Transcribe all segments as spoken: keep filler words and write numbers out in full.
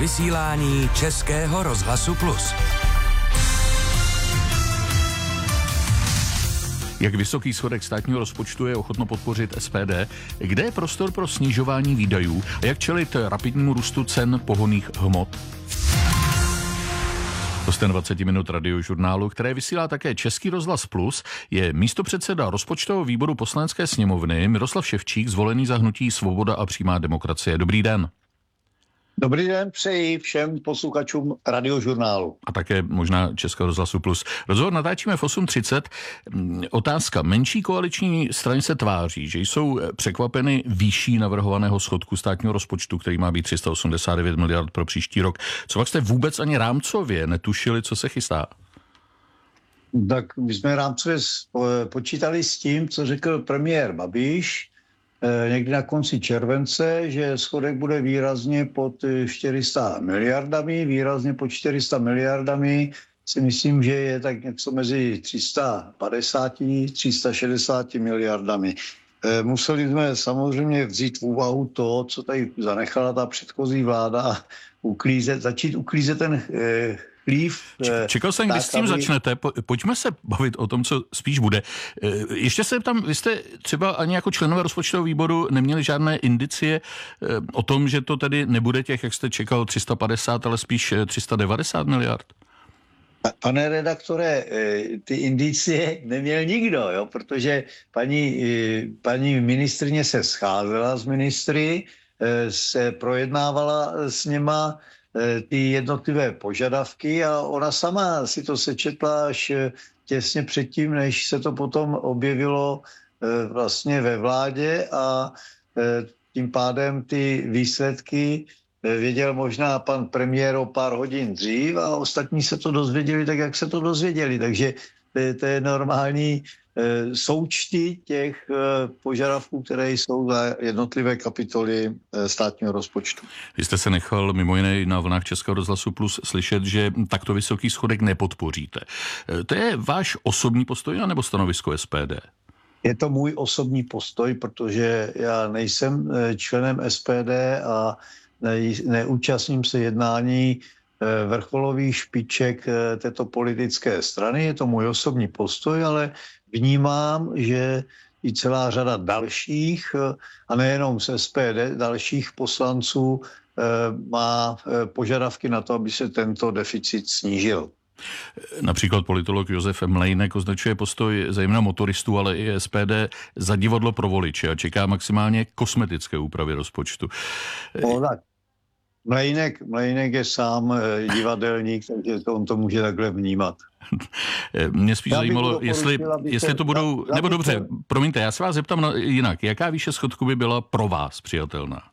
vysílání Českého rozhlasu Plus. Jak vysoký schodek státního rozpočtu je ochotno podpořit S P D? Kde je prostor pro snižování výdajů? A jak čelit rapidnímu růstu cen pohonných hmot? Hostem dvacet minut radiožurnálu, které vysílá také Český rozhlas Plus, je místopředseda rozpočtového výboru Poslanecké sněmovny Miroslav Ševčík, zvolený za hnutí Svoboda a přímá demokracie. Dobrý den. Dobrý den, přeji všem posluchačům radiožurnálu. A také možná Českého rozhlasu Plus. Rozhovor natáčíme v osm třicet. Otázka. Menší koaliční strany se tváří, že jsou překvapeny výší navrhovaného schodku státního rozpočtu, který má být tři sta osmdesát devět miliard pro příští rok. Co pak jste vůbec ani rámcově netušili, co se chystá? Tak my jsme rámcově počítali s tím, co řekl premiér Babiš někdy na konci července, že schodek bude výrazně pod čtyři sta miliardami, výrazně pod čtyři sta miliardami si myslím, že je tak něco mezi tři sta padesát, tři sta šedesát miliardami. Museli jsme samozřejmě vzít v úvahu to, co tady zanechala ta předchozí vláda a uklízet, začít uklízet ten eh, chlív. Čekal jsem, když s tím začnete. Pojďme se bavit o tom, co spíš bude. Ještě se tam, vy jste třeba ani jako členové rozpočtového výboru neměli žádné indicie o tom, že to tedy nebude těch, jak jste čekal, tři sta padesát, ale spíš tři sta devadesát miliard? Pane redaktore, ty indicie neměl nikdo, jo? Protože paní, paní ministryně se scházela s ministry, se projednávala s něma ty jednotlivé požadavky a ona sama si to sečetla až těsně předtím, než se to potom objevilo vlastně ve vládě a tím pádem ty výsledky věděl možná pan premiér o pár hodin dřív a ostatní se to dozvěděli tak, jak se to dozvěděli. Takže to je, to je normální e, součty těch e, požadavků, které jsou za jednotlivé kapitoly e, státního rozpočtu. Vy jste se nechal mimo jiné na vlnách Českého rozhlasu Plus slyšet, že takto vysoký schodek nepodpoříte. E, to je váš osobní postoj anebo stanovisko S P D? Je to můj osobní postoj, protože já nejsem členem S P D a neúčastním se jednání vrcholových špiček této politické strany. Je to můj osobní postoj, ale vnímám, že i celá řada dalších, a nejenom z S P D, dalších poslanců má požadavky na to, aby se tento deficit snížil. Například politolog Josef Mlejnek označuje postoj zejména motoristů, ale i S P D za divadlo pro voliče a čeká maximálně kosmetické úpravy rozpočtu. No, tak. Mlejnek, Mlejnek je sám divadelník, takže to on to může takhle vnímat. Mě spíš zajímalo, jestli, jestli to budou, nebo dobře, promiňte, já se vás zeptám na, jinak, jaká výše schodku by byla pro vás přijatelná?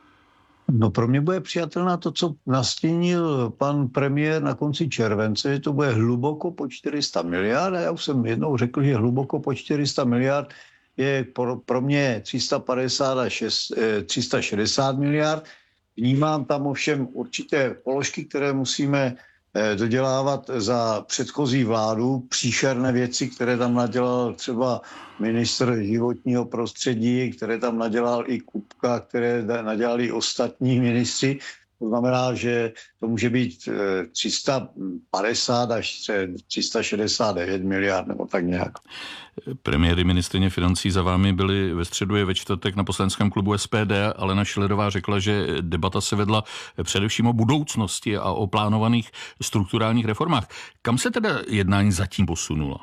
No pro mě bude přijatelná to, co nastínil pan premiér na konci července, že to bude hluboko po čtyři sta miliard a já už jsem jednou řekl, že hluboko po čtyři sta miliard je pro, pro mě tři sta padesát a tři sta šedesát miliard. Vnímám tam ovšem určité položky, které musíme dodělávat za předchozí vládu, příšerné věci, které tam nadělal třeba ministr životního prostředí, které tam nadělal i Kupka, které nadělali i ostatní ministři. To znamená, že to může být tři sta padesát až tři sta šedesát devět miliard nebo tak nějak. Premiéry ministryně financí za vámi byly ve středu i ve čtvrtek na poslaneckém klubu S P D. Alena Schillerová řekla, že debata se vedla především o budoucnosti a o plánovaných strukturálních reformách. Kam se teda jednání zatím posunulo?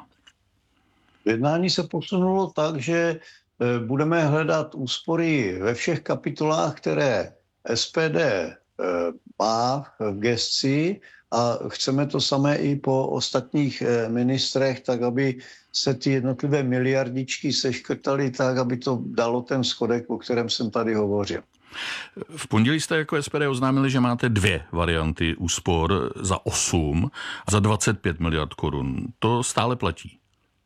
Jednání se posunulo tak, že budeme hledat úspory ve všech kapitolách, které S P D má v gesci a chceme to samé i po ostatních ministrech, tak aby se ty jednotlivé miliardičky seškrtaly tak, aby to dalo ten schodek, o kterém jsem tady hovořil. V pondělí jste jako S P D oznámili, že máte dvě varianty úspor za osm a za dvacet pět miliard korun. To stále platí?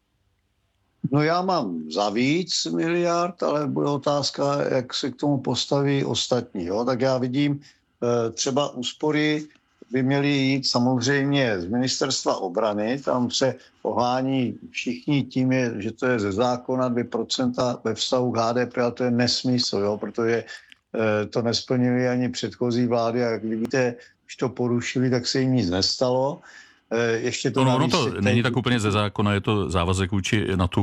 No já mám za víc miliard, ale bude otázka, jak se k tomu postaví ostatní. Jo? Tak já vidím třeba úspory by měly jít samozřejmě z ministerstva obrany, tam se pohání všichni tím, je, že to je ze zákona dvě procenta ve vztahu k H D P, a to je nesmysl, jo, protože e, to nesplnili ani předchozí vlády. A jak vidíte, už to porušili, tak se jim nic nestalo. Ještě to no, ono to teď... není tak úplně ze zákona, je to závazek vůči NATO.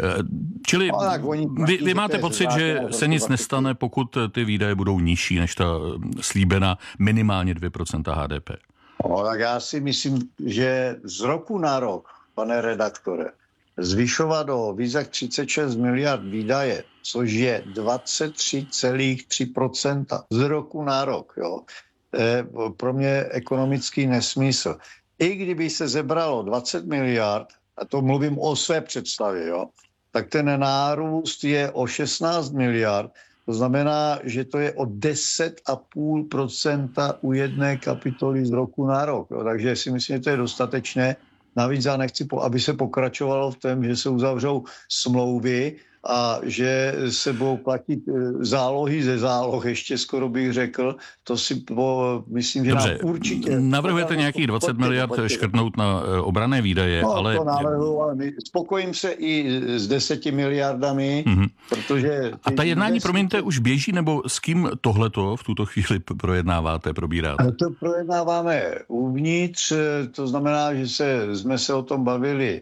Čili no, oni, vy, vy máte pocit, že se nic nestane, pokud ty výdaje budou nižší než ta slíbená minimálně dvě procenta H D P? No, tak já si myslím, že z roku na rok, pane redaktore, zvyšovat o více jak třicet šest miliard výdaje, což je dvacet tři celá tři procenta z roku na rok, jo. To je pro mě ekonomický nesmysl. I kdyby se zebralo dvacet miliard, a to mluvím o své představě, jo, tak ten nárůst je o šestnáct miliard, to znamená, že to je o deset celá pět procenta u jedné kapitoly z roku na rok. Jo. Takže si myslím, že to je dostatečné. Navíc já nechci, aby se pokračovalo v tom, že se uzavřou smlouvy a že se budou platit zálohy ze záloh, ještě skoro bych řekl. To si po, myslím, že Dobře, nám určitě... Navrhujete nějakých dvacet miliard škrtnout na obranné výdaje, no, ale... to navrhuji, ale my spokojím se i s deseti miliardami, mm-hmm. protože... A ta jednání, deseti... promiňte, už běží, nebo s kým tohleto v tuto chvíli projednáváte, probíráte? To projednáváme uvnitř, to znamená, že se, jsme se o tom bavili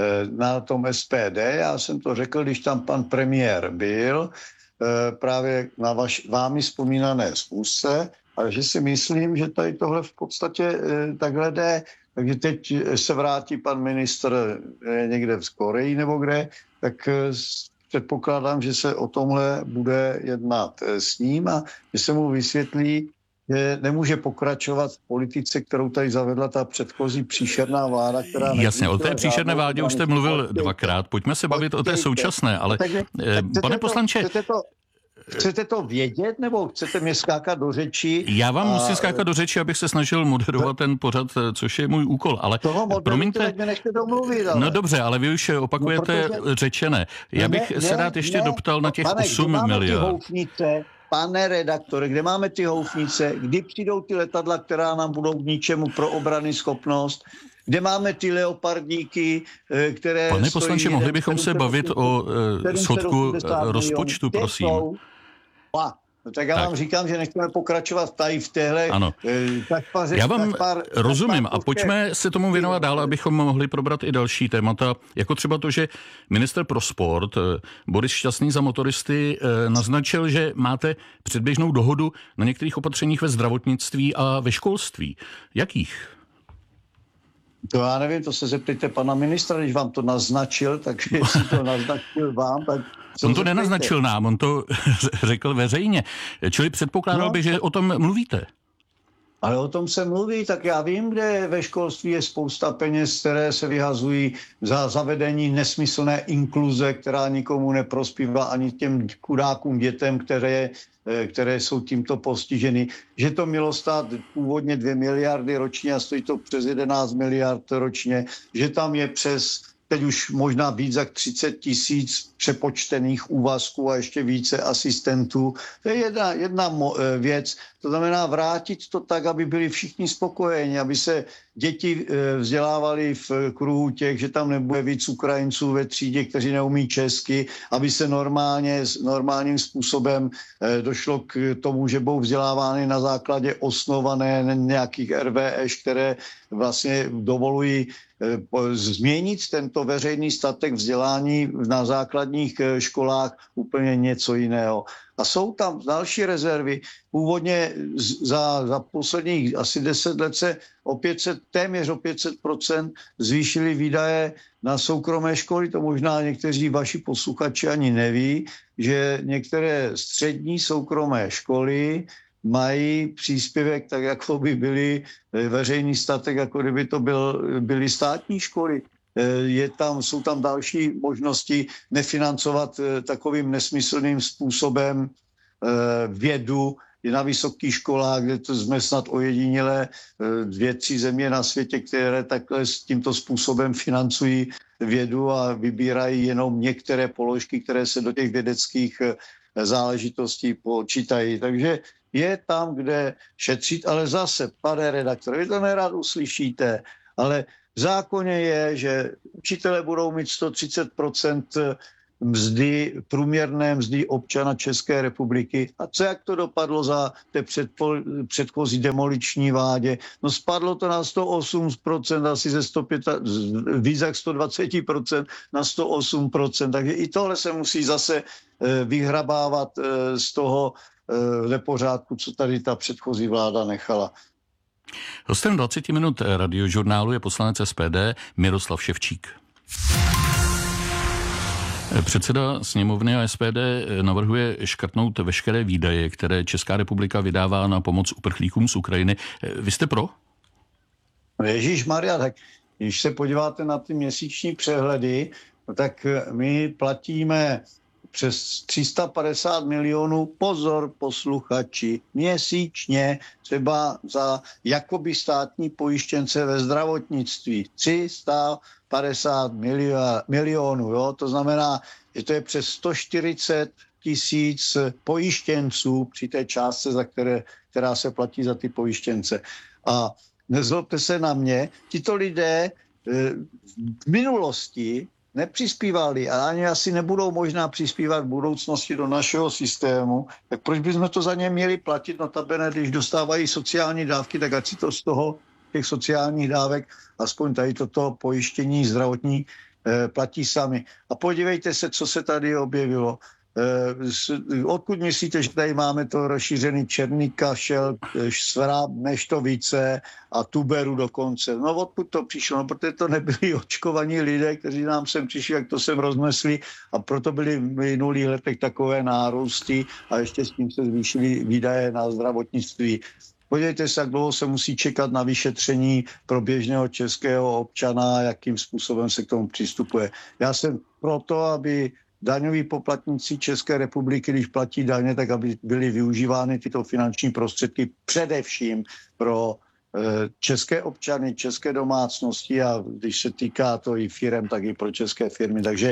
na tom S P D. Já jsem to řekl, když tam pan premiér byl, právě na vaš, vámi vzpomínané schůzce, ale že si myslím, že tady tohle v podstatě takhle jde. Takže teď se vrátí pan ministr někde v Koreji nebo kde, tak předpokládám, že se o tomhle bude jednat s ním a že se mu vysvětlí, že nemůže pokračovat v politice, kterou tady zavedla ta předchozí příšerná vláda, která... Jasně, o té příšerné vládě už jste mluvil dvakrát. Pojďme se bavit o té současné, ale pane poslanče... Chcete to, chcete to vědět, nebo chcete mě skákat do řeči? Já vám a... musím skákat do řeči, abych se snažil moderovat ten pořad, což je můj úkol, ale toho promiňte... mě nechte domluvit, ale... No dobře, ale vy už opakujete no, protože... řečené. Já bych ne, se rád ještě ne, doptal na těch pane, osm miliard. Pane redaktore, kde máme ty houfnice, kdy přijdou ty letadla, která nám budou k ničemu pro obrany schopnost, kde máme ty leopardníky, které... Pane poslanče, mohli bychom se bavit o schodku rozpočtu, prosím. No tak já tak. vám říkám, že nechceme pokračovat tady v téhle... Ano. Takpaře, já vám takpar, rozumím takpar, a pojďme se tomu věnovat dál, abychom mohli probrat i další témata, jako třeba to, že minister pro sport Boris Šťastný za motoristy naznačil, že máte předběžnou dohodu na některých opatřeních ve zdravotnictví a ve školství. Jakých? To já nevím, to se zeptejte pana ministra, když vám to naznačil, tak jestli to naznačil vám, tak... On to nenaznačil nám, on to řekl veřejně. Čili předpokládal no, bych, že o tom mluvíte. Ale o tom se mluví, tak já vím, kde ve školství je spousta peněz, které se vyhazují za zavedení nesmyslné inkluze, která nikomu neprospívá ani těm chudákům dětem, které, které jsou tímto postiženy. Že to mělo stát původně dvě miliardy ročně a stojí to přes jedenáct miliard ročně. Že tam je přes teď už možná víc jak třicet tisíc přepočtených úvazků a ještě více asistentů. To je jedna, jedna věc. To znamená vrátit to tak, aby byli všichni spokojeni, aby se děti vzdělávali v kruhu těch, že tam nebude víc Ukrajinců ve třídě, kteří neumí česky, aby se normálně, normálním způsobem došlo k tomu, že budou vzdělávány na základě osnované nějakých R V Š, které vlastně dovolují změnit tento veřejný statek vzdělání na základních školách úplně něco jiného. A jsou tam další rezervy. Původně za, za posledních asi deset let se o pět set, téměř o pět set procent zvýšily výdaje na soukromé školy. To možná někteří vaši posluchači ani neví, že některé střední soukromé školy mají příspěvek tak, jako by byly veřejný statek, jako kdyby to byl, byly státní školy. Je tam, jsou tam další možnosti nefinancovat takovým nesmyslným způsobem vědu. Je na vysokých školách, kde to jsme snad ojedinělé dvě, tři země na světě, které takhle s tímto způsobem financují vědu a vybírají jenom některé položky, které se do těch vědeckých záležitostí počítají. Takže je tam, kde šetřit, ale zase, pane redaktore, vy to nerad uslyšíte, ale v zákoně je, že učitelé budou mít sto třicet procent mzdy, průměrné mzdy občana České republiky. A co, jak to dopadlo za té předpo, předchozí demoliční vládě? No spadlo to na sto osm procent, asi ze sto pět, víc jak sto dvacet procent na sto osm procent. Takže i tohle se musí zase vyhrabávat z toho nepořádku, co tady ta předchozí vláda nechala. Hostem dvacet minut radiožurnálu je poslanec S P D Miroslav Ševčík. Předseda sněmovny a S P D navrhuje škrtnout veškeré výdaje, které Česká republika vydává na pomoc uprchlíkům z Ukrajiny. Vy jste pro? Ježíšmarja, tak když se podíváte na ty měsíční přehledy, tak my platíme přes tři sta padesát milionů, pozor posluchači, měsíčně třeba za jakoby státní pojištěnce ve zdravotnictví. tři sta padesát milionů, jo? To znamená, že to je přes sto čtyřicet tisíc pojištěnců při té částce, za které, která se platí za ty pojištěnce. A nezlobte se na mě, tito lidé v minulosti nepřispívali a ani asi nebudou možná přispívat v budoucnosti do našeho systému, tak proč bychom to za ně měli platit? Notabene, když dostávají sociální dávky, tak ať si to z toho těch sociálních dávek, aspoň tady toto pojištění zdravotní, eh, platí sami. A podívejte se, co se tady objevilo. Eh, odkud myslíte, že tady máme to rozšířený černý kašel, svrab, neštovice a tuberu dokonce? No odkud to přišlo? No, protože to nebyli očkovaní lidé, kteří nám sem přišli, jak to sem roznesli, a proto byly v minulých letech takové nárůsty a ještě s tím se zvýšily výdaje na zdravotnictví. Podívejte se, jak dlouho se musí čekat na vyšetření pro běžného českého občana, jakým způsobem se k tomu přistupuje. Já jsem proto, aby daňoví poplatníci České republiky, když platí daně, tak aby byly využívány tyto finanční prostředky především pro e, české občany, české domácnosti a když se týká to i firem, tak i pro české firmy. Takže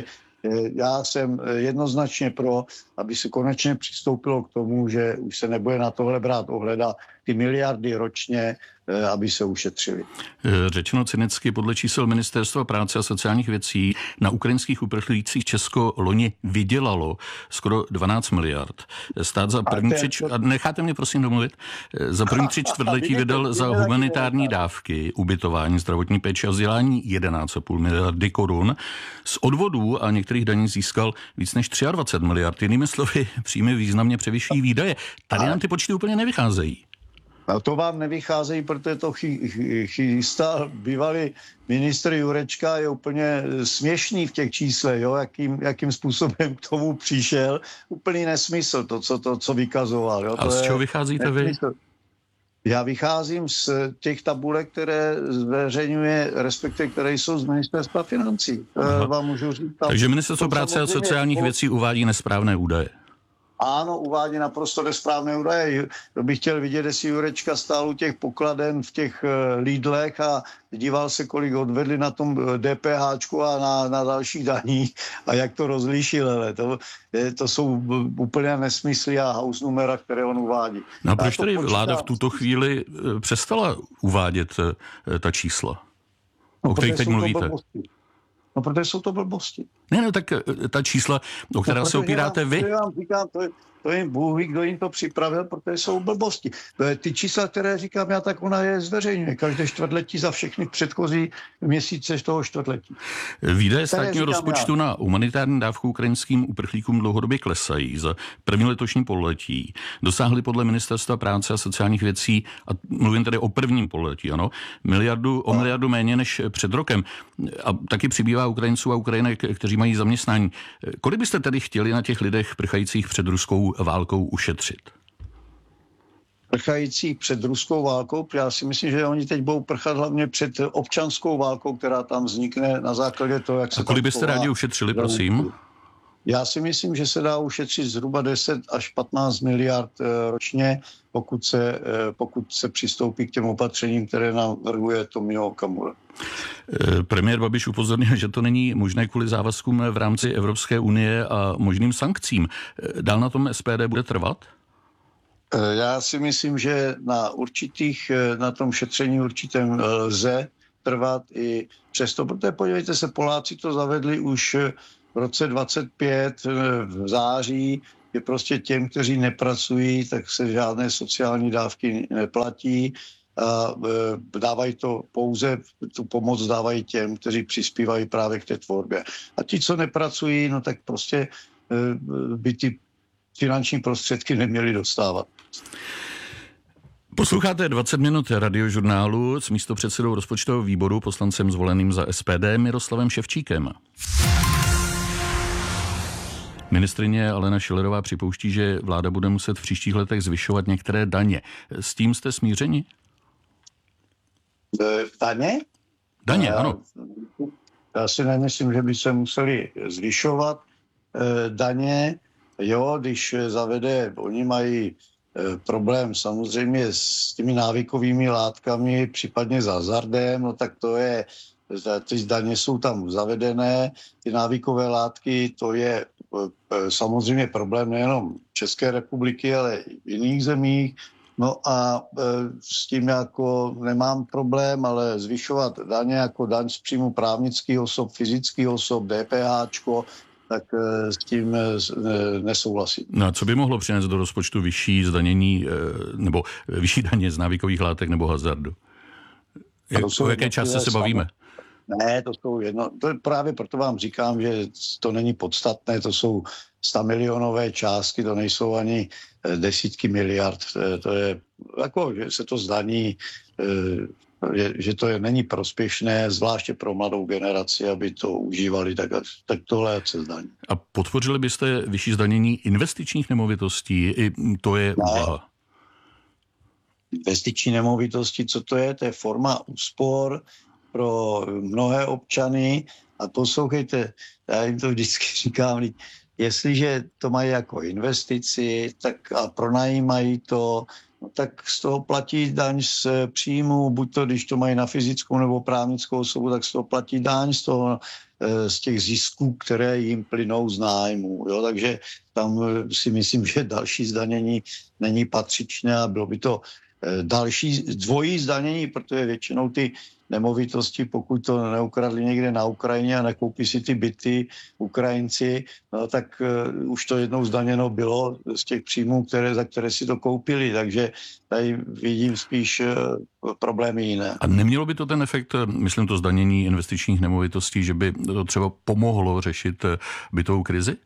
já jsem jednoznačně pro, aby se konečně přistoupilo k tomu, že už se nebude na tohle brát ohled a ty miliardy ročně, aby se ušetřili. Řečeno cynicky, podle čísel Ministerstva práce a sociálních věcí na ukrajinských uprchlících Česko loni vydělalo skoro dvanáct miliard. Stát za první tři, a necháte mě prosím domluvit, za první tři čtvrtletí vydal za humanitární dávky, ubytování, zdravotní péči a vzdělání jedenáct celá pět miliardy korun. Z odvodů a některých daní získal víc než dvacet tři miliard. Jinými slovy, příjmy významně převyšují výdaje. Tady nám ty počty úplně nevycházejí. A to vám nevycházejí, protože to chystal bývalý ministr Jurečka, je úplně směšný v těch číslech, jo? Jakým, jakým způsobem k tomu přišel. Úplný nesmysl, to, co, to, co vykazoval. Jo? A to z čeho vycházíte nesmysl. Vy? Já vycházím z těch tabulek, které zveřejňuje, respektive které jsou z Ministerstva financí. Aha. Vám můžu říct, tam, Takže Ministerstvo práce a sociálních věcí uvádí nesprávné údaje. Ano, uvádí naprosto nesprávné údaje. To bych chtěl vidět, jestli Jurečka stál u těch pokladen v těch Lidlech a díval se, kolik odvedli na tom DPHčku a na, na dalších daních a jak to rozlišil. Ale to, to jsou úplně nesmysly a house numera, které on uvádí. No a proč tedy vláda v tuto chvíli přestala uvádět ta čísla, no, o kterých teď mluvíte? No, protože jsou to blbosti. Ne, no, tak ta čísla, o která no, se opíráte já, vy? To vám říkám, to, je, to je Bůh ví, kdo jim to připravil, protože jsou blbosti. Ty čísla, které říkám já, tak ona je zveřejňuje. Každé čtvrtletí za všechny předchozí měsíce z toho čtvrtletí. Výdaje státního rozpočtu já. na humanitární dávku ukrajinským uprchlíkům dlouhodobě klesají. Za první letošní pololetí dosáhly podle Ministerstva práce a sociálních věcí, a mluvím tedy o prvním pololetí, ano, miliardu, o miliardu méně než před rokem. A taky přibývá Ukrajinců a Ukrajinek, kteří mají zaměstnání. Kolik byste tedy chtěli na těch lidech prchajících před ruskou válkou ušetřit? Prchajících před ruskou válkou? Já si myslím, že oni teď budou prchat hlavně před občanskou válkou, která tam vznikne na základě toho, jak se... A kolik byste rádi ušetřili, prosím? Já si myslím, že se dá ušetřit zhruba deset až patnáct miliard ročně, pokud se, pokud se přistoupí k těm opatřením, které navrhuje Tomio Okamura. Premiér Babiš upozornil, že to není možné kvůli závazkům v rámci Evropské unie a možným sankcím. Dál na tom S P D bude trvat? Já si myslím, že na určitých, na tom šetření určitém lze trvat i přesto, protože podívejte se, Poláci to zavedli už v roce dvacet pět v září, je prostě těm, kteří nepracují, tak se žádné sociální dávky neplatí a dávají to pouze, tu pomoc dávají těm, kteří přispívají právě k té tvorbě. A ti, co nepracují, no tak prostě by ty finanční prostředky neměli dostávat. Posloucháte dvacet minut radiožurnálu s místopředsedou rozpočtového výboru, poslancem zvoleným za S P D Miroslavem Ševčíkem. Ministryně Alena Schillerová připouští, že vláda bude muset v příštích letech zvyšovat některé daně. S tím jste smířeni? Daně? Daně, já, ano. Já si nemyslím, že by se museli zvyšovat e, daně. Jo, když zavede, oni mají e, problém samozřejmě s těmi návykovými látkami, případně s hazardem, no tak to je, ty daně jsou tam zavedené, ty návykové látky, to je e, samozřejmě problém nejenom České republiky, ale i v jiných zemích. No a e, s tím jako nemám problém, ale zvyšovat daně jako daň z příjmu právnických osob, fyzických osob, DPHčko, tak e, s tím e, nesouhlasím. No a co by mohlo přinést do rozpočtu vyšší zdanění, e, nebo vyšší daně z návykových látek nebo hazardu? Jak, o jaké částce se bavíme? Ne, to jsou jedno, to je právě proto vám říkám, že to není podstatné, to jsou stamilionové částky, to nejsou ani desítky miliard, to je jako, že se to zdaní, že, že to je, není prospěšné, zvláště pro mladou generaci, aby to užívali, tak, tak tohle se zdaní. A podpořili byste vyšší zdanění investičních nemovitostí? I to je úvaha. Investiční nemovitosti, co to je? To je forma úspor pro mnohé občany a poslouchejte, já jim to vždycky říkám, jestliže to mají jako investici tak a pronajímají to, no tak z toho platí daň z příjmu, buď to, když to mají na fyzickou nebo právnickou osobu, tak z toho platí daň z toho, z těch zisků, které jim plynou z nájmu. Jo? Takže tam si myslím, že další zdanění není patřičné a bylo by to další dvojí zdanění, protože většinou ty nemovitosti, pokud to neukradli někde na Ukrajině a nekoupí si ty byty Ukrajinci, no, tak uh, už to jednou zdaněno bylo z těch příjmů, které, za které si to koupili, takže tady vidím spíš uh, problémy jiné. A nemělo by to ten efekt, myslím to zdanění investičních nemovitostí, že by to třeba pomohlo řešit bytovou krizi?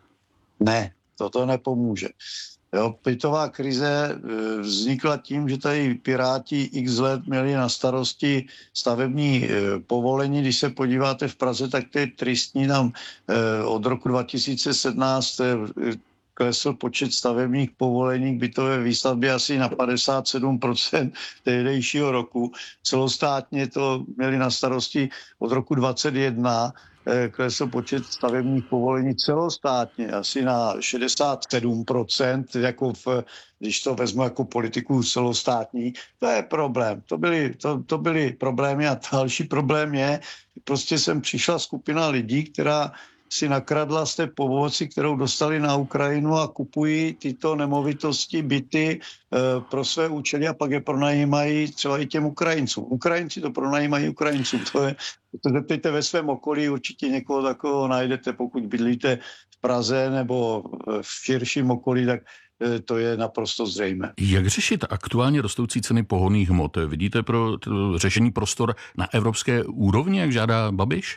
Ne, toto nepomůže. Jo, bytová krize vznikla tím, že tady Piráti x let měli na starosti stavební povolení. Když se podíváte v Praze, tak to je tristní. Nám od roku dva tisíce sedmnáct klesl počet stavebních povolení k bytové výstavbě asi na padesát sedm procent tehdejšího roku. Celostátně to měli na starosti od roku dvacet jedna, klesl počet stavebních povolení celostátně asi na šedesát sedm procent, jako v, když to vezmu jako politiku celostátní, to je problém. To byly, to, to byly problémy a další problém je, prostě sem přišla skupina lidí, která si nakradla z té pomoci, kterou dostali na Ukrajinu a kupují tyto nemovitosti, byty e, pro své účely a pak je pronajímají třeba i těm Ukrajincům. Ukrajinci to pronajímají Ukrajincům. To je, to zeptejte ve svém okolí, určitě někoho takového najdete, pokud bydlíte v Praze nebo v širším okolí, tak e, to je naprosto zřejmé. Jak řešit aktuálně rostoucí ceny pohonných hmot? Vidíte pro řešení prostor na evropské úrovni, jak žádá Babiš?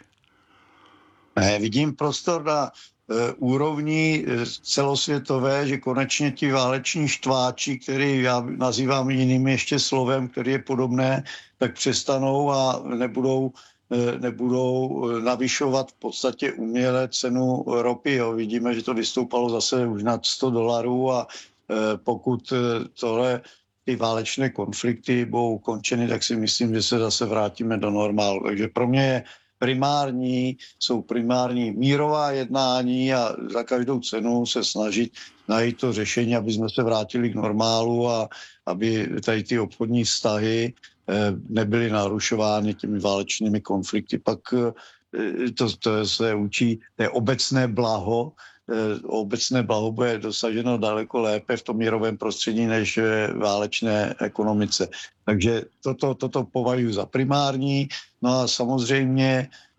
Ne, vidím prostor na e, úrovni e, celosvětové, že konečně ti váleční štváči, který já nazývám jiným ještě slovem, který je podobné, tak přestanou a nebudou, e, nebudou navyšovat v podstatě uměle cenu ropy. Jo. Vidíme, že to vystoupalo zase už nad sto dolarů a e, pokud tohle ty válečné konflikty budou ukončeny, tak si myslím, že se zase vrátíme do normálu. Takže pro mě je primární, jsou primární mírová jednání a za každou cenu se snažit najít to řešení, aby jsme se vrátili k normálu a aby tady ty obchodní vztahy nebyly narušovány těmi válečnými konflikty. Pak to, to se učí, to je obecné blaho, obecné blaho bude dosaženo daleko lépe v tom mírovém prostředí než v válečné ekonomice. Takže toto, toto považuji za primární. No a samozřejmě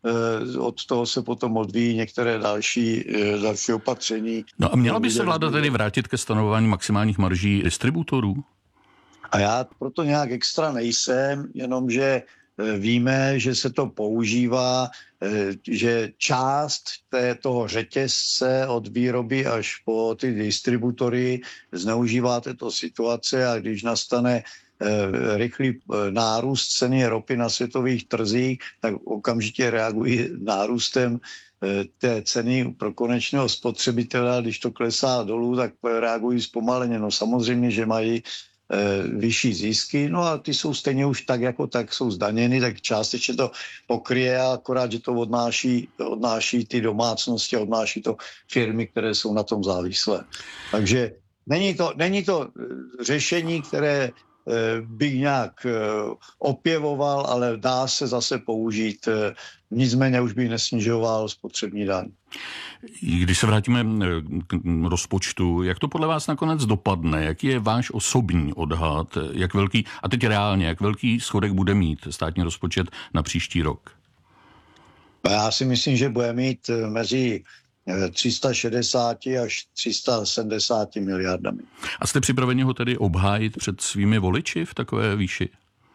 od toho se potom odvíjí některé další, další opatření. No a měla by se vláda tedy vrátit ke stanovování maximálních marží distributorů? A já proto nějak extra nejsem, jenomže víme, že se to používá, že část té, toho řetězce od výroby až po ty distributory zneužívá této situace a když nastane rychlý nárůst ceny ropy na světových trzích, tak okamžitě reagují nárůstem té ceny pro konečného spotřebitele. Když to klesá dolů, tak reagují zpomaleně. No samozřejmě, že mají vyšší zisky, no a ty jsou stejně už tak jako tak jsou zdaněny, tak částečně to pokryje, akorát, že to odnáší, odnáší ty domácnosti, odnáší to firmy, které jsou na tom závislé. Takže není to, není to řešení, které bych nějak opěvoval, ale dá se zase použít. Nicméně už bych nesnižoval spotřební daň. Když se vrátíme k rozpočtu, jak to podle vás nakonec dopadne? Jaký je váš osobní odhad? Jak velký, a teď reálně, jak velký schodek bude mít státní rozpočet na příští rok? Já si myslím, že bude mít mezi tři sta šedesát až tři sta sedmdesát miliardami. A jste připraveni ho tedy obhájit před svými voliči v takové výši?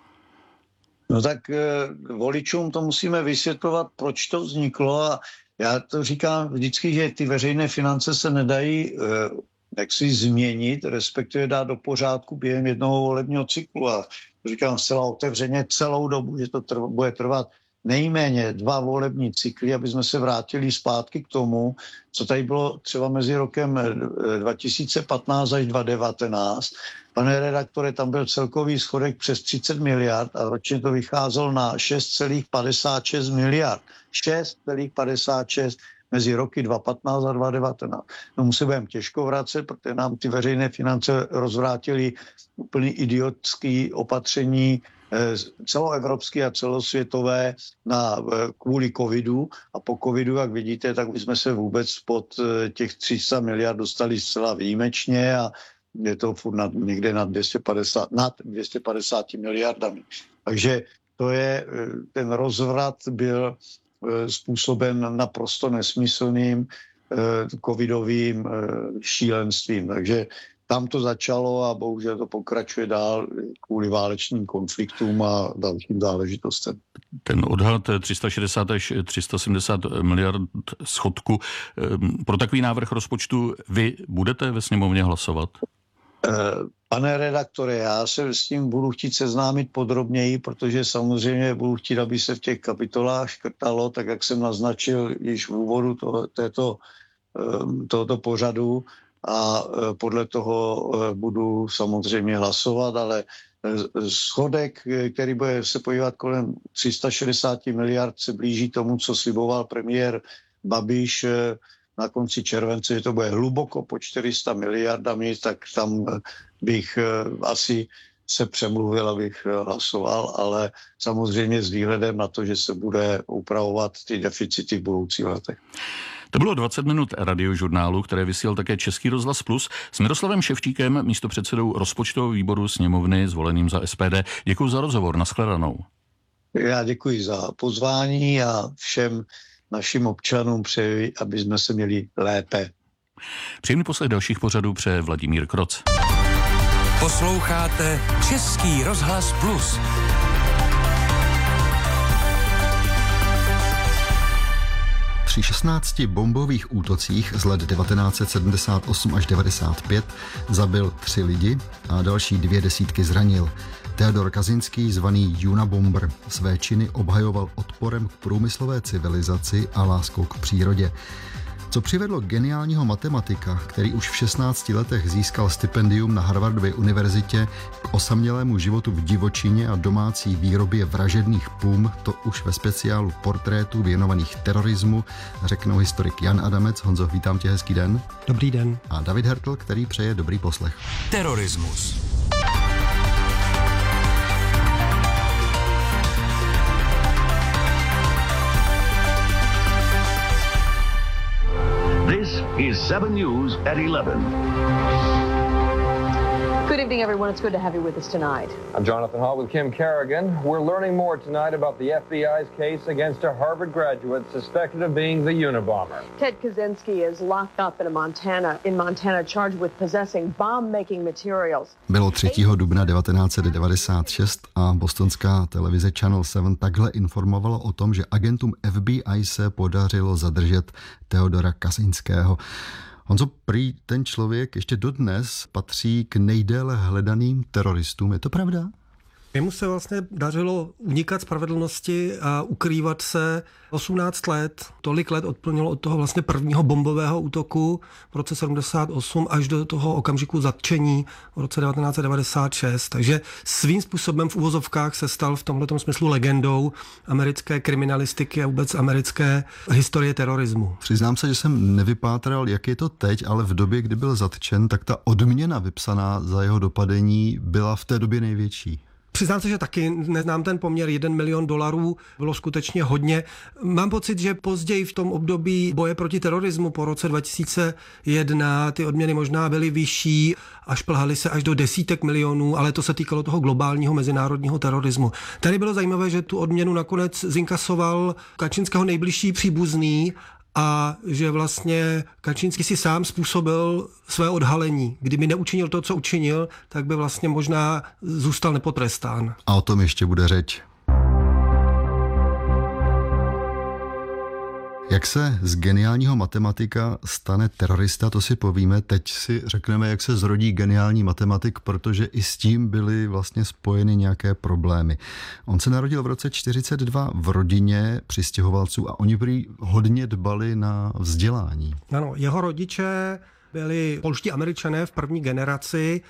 No tak e, voličům to musíme vysvětlovat, proč to vzniklo a já to říkám vždycky, že ty veřejné finance se nedají e, jaksi změnit, respektive dát do pořádku během jednoho volebního cyklu a říkám zcela otevřeně celou dobu, že to trv, bude trvat nejméně dva volební cykly, aby jsme se vrátili zpátky k tomu, co tady bylo třeba mezi rokem dva tisíce patnáct až dva tisíce devatenáct. Pane redaktore, tam byl celkový schodek přes třicet miliard a ročně to vycházelo na šest celá padesát šest miliard. šest celá padesát šest mezi roky dva tisíce patnáct a dva tisíce devatenáct. No musí budeme těžko vracet, protože nám ty veřejné finance rozvrátily úplný idiotský opatření celoevropské a celosvětové na, kvůli covidu a po covidu, jak vidíte, tak my jsme se vůbec pod těch tři sta miliard dostali zcela výjimečně a je to furt nad, někde nad dvě stě padesát, nad dvě stě padesát miliardami. Takže to je, ten rozvrat byl způsoben naprosto nesmyslným covidovým šílenstvím. Takže tam to začalo a bohužel to pokračuje dál kvůli válečným konfliktům a dalším záležitostem. Ten odhad tři sta šedesát až tři sta sedmdesát miliard schodku. Pro takový návrh rozpočtu vy budete ve sněmovně hlasovat? Pane redaktore, já se s tím budu chtít seznámit podrobněji, protože samozřejmě budu chtít, aby se v těch kapitolách škrtalo, tak jak jsem naznačil již v úvodu to, této, tohoto pořadu, a podle toho budu samozřejmě hlasovat, ale schodek, který bude se podívat kolem tři sta šedesát miliard, se blíží tomu, co sliboval premiér Babiš na konci července, že to bude hluboko po čtyři sta miliardami, tak tam bych asi se přemluvil, abych hlasoval, ale samozřejmě s výhledem na to, že se bude upravovat ty deficity v budoucích letech. To bylo dvacet minut radiožurnálu, které vysílal také Český rozhlas Plus s Miroslavem Ševčíkem, místopředsedou rozpočtového výboru sněmovny, zvoleným za S P D. Děkuji za rozhovor, nashledanou. Já děkuji za pozvání a všem našim občanům přeji, aby jsme se měli lépe. Příjemný poslech dalších pořadů přeje Vladimír Kroc. Posloucháte Český rozhlas Plus. Při šestnácti bombových útocích z let devatenáct set sedmdesát osm až devadesát pět zabil tři lidi a další dvě desítky zranil. Teodor Kazinský, zvaný Unabomber, své činy obhajoval odporem k průmyslové civilizaci a láskou k přírodě. Co přivedlo geniálního matematika, který už v šestnácti letech získal stipendium na Harvardově univerzitě, k osamělému životu v divočině a domácí výrobě vražedných pum, to už ve speciálu portrétů věnovaných terorismu, řeknou historik Jan Adamec. Honzo, vítám tě, hezký den. Dobrý den. A David Hertl, který přeje dobrý poslech. Terorismus. This is seven News at eleven. Good evening, everyone. It's good to have you with us tonight. I'm Jonathan Hall with Kim Kerrigan. We're learning more tonight about the F B I's case against a Harvard graduate suspected of being the Unabomber. Ted Kaczynski is locked up in Montana, in Montana, charged with possessing bomb-making materials. Bylo třetího dubna devatenáct set devadesát šest a bostonská televize Channel sedm takhle informovala o tom, že agentům F B I se podařilo zadržet Teodora Kaczynského. Honzo, prý ten člověk ještě dodnes patří k nejdéle hledaným teroristům. Je to pravda? Jemu se vlastně dařilo unikat spravedlnosti a ukrývat se osmnáct let. Tolik let odplnilo od toho vlastně prvního bombového útoku v roce sedmdesát osm až do toho okamžiku zatčení v roce devatenáct set devadesát šest. Takže svým způsobem v uvozovkách se stal v tomhletom smyslu legendou americké kriminalistiky a vůbec americké historie terorismu. Přiznám se, že jsem nevypátral, jak je to teď, ale v době, kdy byl zatčen, tak ta odměna vypsaná za jeho dopadení byla v té době největší. Přiznám se, že taky neznám ten poměr, jeden milion dolarů bylo skutečně hodně. Mám pocit, že později v tom období boje proti terorismu po roce dva tisíce jedna ty odměny možná byly vyšší a šplhaly se až do desítek milionů, ale to se týkalo toho globálního mezinárodního terorismu. Tady bylo zajímavé, že tu odměnu nakonec zinkasoval Kaczynského nejbližší příbuzný a že vlastně Kaczynski si sám způsobil své odhalení. Kdyby neučinil to, co učinil, tak by vlastně možná zůstal nepotrestán. A o tom ještě bude řeč. Jak se z geniálního matematika stane terorista, to si povíme. Teď si řekneme, jak se zrodí geniální matematik, protože i s tím byly vlastně spojeny nějaké problémy. On se narodil v roce čtyřicet dva v rodině přistěhovalců a oni prý hodně dbali na vzdělání. Ano, jeho rodiče byli polští Američané v první generaci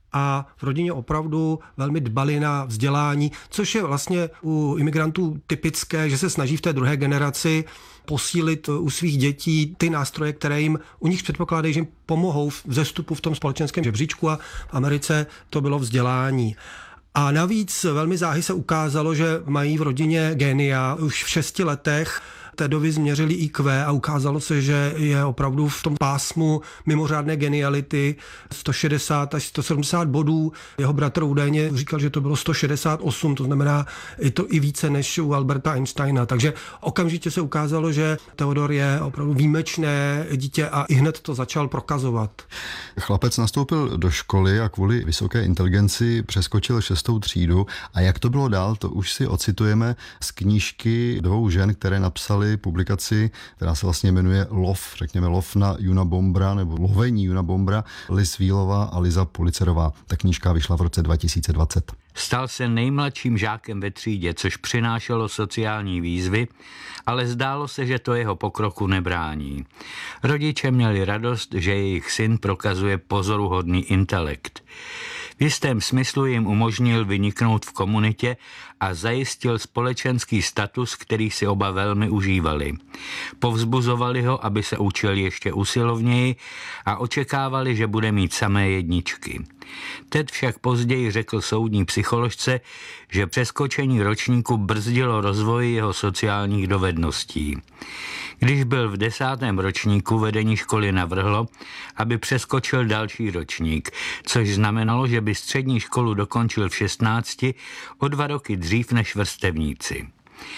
a v rodině opravdu velmi dbali na vzdělání, což je vlastně u imigrantů typické, že se snaží v té druhé generaci posílit u svých dětí ty nástroje, které jim u nich předpokládají, že jim pomohou v vzestupu v tom společenském žebříčku, a v Americe to bylo vzdělání. A navíc velmi záhy se ukázalo, že mají v rodině génia. Už v šesti letech Tedovi změřili í kvé a ukázalo se, že je opravdu v tom pásmu mimořádné geniality sto šedesát až sto sedmdesát bodů. Jeho bratr údajně říkal, že to bylo sto šedesát osm, to znamená je to i více než u Alberta Einsteina. Takže okamžitě se ukázalo, že Teodor je opravdu výjimečné dítě a i hned to začal prokazovat. Chlapec nastoupil do školy a kvůli vysoké inteligenci přeskočil šestou třídu. A jak to bylo dál, to už si ocitujeme z knížky dvou žen, které napsaly publikaci, která se vlastně jmenuje Lov, řekněme Lov na Unabombera, nebo Lovení Unabombera, Liz Wheelová a Liza Pulitzerová. Ta knížka vyšla v roce dva tisíce dvacet. Stal se nejmladším žákem ve třídě, což přinášelo sociální výzvy, ale zdálo se, že to jeho pokroku nebrání. Rodiče měli radost, že jejich syn prokazuje pozoruhodný intelekt. V jistém smyslu jim umožnil vyniknout v komunitě a zajistil společenský status, který si oba velmi užívali. Povzbuzovali ho, aby se učil ještě usilovněji a očekávali, že bude mít samé jedničky. Ted však později řekl soudní psycholožce, že přeskočení ročníku brzdilo rozvoj jeho sociálních dovedností. Když byl v desátém ročníku, vedení školy navrhlo, aby přeskočil další ročník, což znamenalo, že by střední školu dokončil v šestnácti, o dva roky dřív než vrstevníci.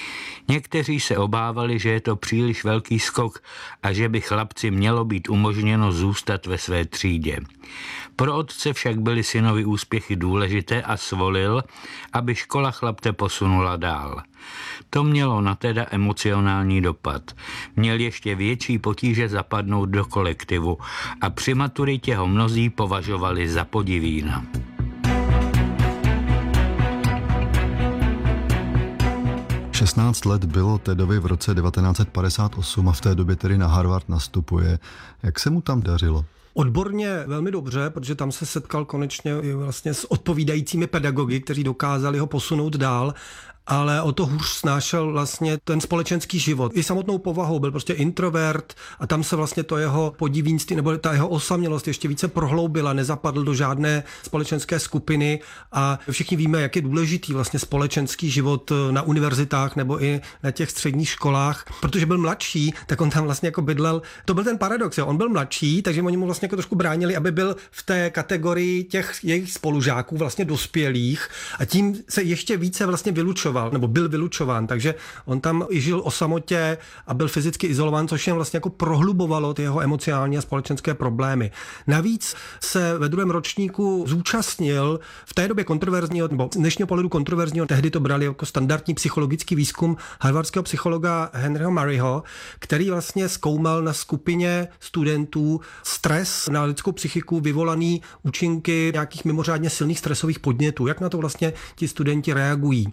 Někteří se obávali, že je to příliš velký skok a že by chlapci mělo být umožněno zůstat ve své třídě. Pro otce však byly synovi úspěchy důležité a svolil, aby škola chlapce posunula dál. To mělo na Teda emocionální dopad. Měl ještě větší potíže zapadnout do kolektivu a při maturitě ho mnozí považovali za podivína. šestnáct let bylo Tedovi v roce devatenáct set padesát osm a v té době tedy na Harvard nastupuje. Jak se mu tam dařilo? Odborně velmi dobře, protože tam se setkal konečně vlastně s odpovídajícími pedagogy, kteří dokázali ho posunout dál. ale o to hůř snášel vlastně ten společenský život. I samotnou povahou byl prostě introvert a tam se vlastně to jeho podivínství nebo ta jeho osamělost ještě více prohloubila, nezapadl do žádné společenské skupiny a všichni víme, jak je důležitý vlastně společenský život na univerzitách nebo i na těch středních školách. Protože byl mladší, tak on tam vlastně jako bydlel. To byl ten paradox, jo. On byl mladší, takže oni mu vlastně jako trošku bránili, aby byl v té kategorii těch jejich spolužáků vlastně dospělých a tím se ještě více vlastně vylučoval, nebo byl vylučován, takže on tam i žil o samotě a byl fyzicky izolován, což jen vlastně jako prohlubovalo ty jeho emocionální a společenské problémy. Navíc se ve druhém ročníku zúčastnil v té době kontroverzního, nebo z dnešního pohledu kontroverzního, tehdy to brali jako standardní psychologický výzkum harvardského psychologa Henryho Murrayho, který vlastně zkoumal na skupině studentů stres na lidskou psychiku vyvolaný účinky nějakých mimořádně silných stresových podnětů. Jak na to vlastně ti studenti reagují.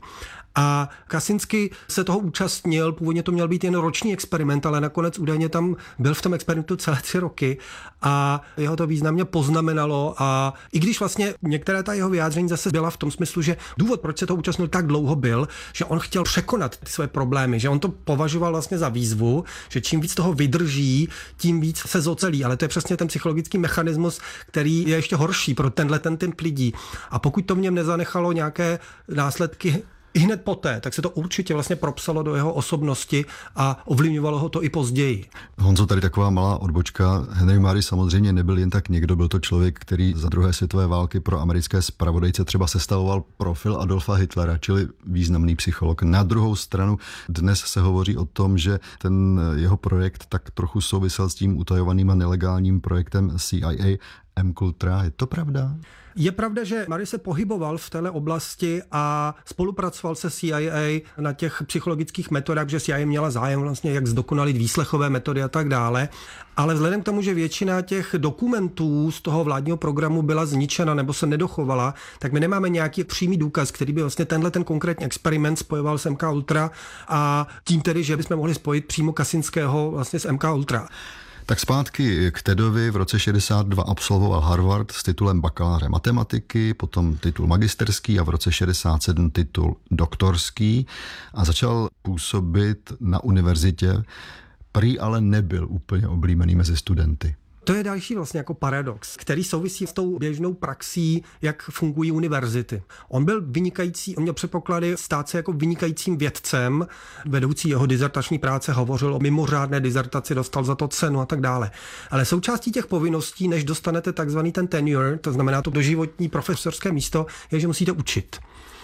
A Kaczynski se toho účastnil, původně to měl být jen roční experiment, ale nakonec údajně tam byl v tom experimentu celé tři roky a jeho to významně poznamenalo a i když vlastně některé ta jeho vyjádření zase byla v tom smyslu, že důvod, proč se toho účastnil tak dlouho byl, že on chtěl překonat ty své problémy, že on to považoval vlastně za výzvu, že čím víc toho vydrží, tím víc se zocelí, ale to je přesně ten psychologický mechanismus, který je ještě horší pro tenhle ten typ lidí. A pokud to v něm nezanechalo nějaké následky i hned poté, tak se to určitě vlastně propsalo do jeho osobnosti a ovlivňovalo ho to i později. Honzo, tady taková malá odbočka. Henry Murray samozřejmě nebyl jen tak někdo, byl to člověk, který za druhé světové války pro americké zpravodajce třeba sestavoval profil Adolfa Hitlera, čili významný psycholog. Na druhou stranu dnes se hovoří o tom, že ten jeho projekt tak trochu souvisel s tím utajovaným a nelegálním projektem C I A M-Kultra. Je to pravda? Je pravda, že Murray se pohyboval v této oblasti a spolupracoval se C I A na těch psychologických metodách, že C I A měla zájem vlastně, jak zdokonalit výslechové metody a tak dále. Ale vzhledem k tomu, že většina těch dokumentů z toho vládního programu byla zničena nebo se nedochovala, tak my nemáme nějaký přímý důkaz, který by vlastně tenhle ten konkrétní experiment spojoval s M K Ultra a tím tedy, že bychom mohli spojit přímo Kaczynského vlastně s M K Ultra. Tak zpátky k Tedovi. V roce šedesát dva absolvoval Harvard s titulem bakaláře matematiky, potom titul magisterský a v roce šedesát sedm titul doktorský a začal působit na univerzitě. Prý ale nebyl úplně oblíbený mezi studenty. To je další vlastně jako paradox, který souvisí s tou běžnou praxí, jak fungují univerzity. On byl vynikající, on měl předpoklady stát se jako vynikajícím vědcem, vedoucí jeho dizertační práce hovořil o mimořádné dizertaci, dostal za to cenu a tak dále. Ale součástí těch povinností, než dostanete takzvaný ten tenure, to znamená to doživotní profesorské místo, je, že musíte učit.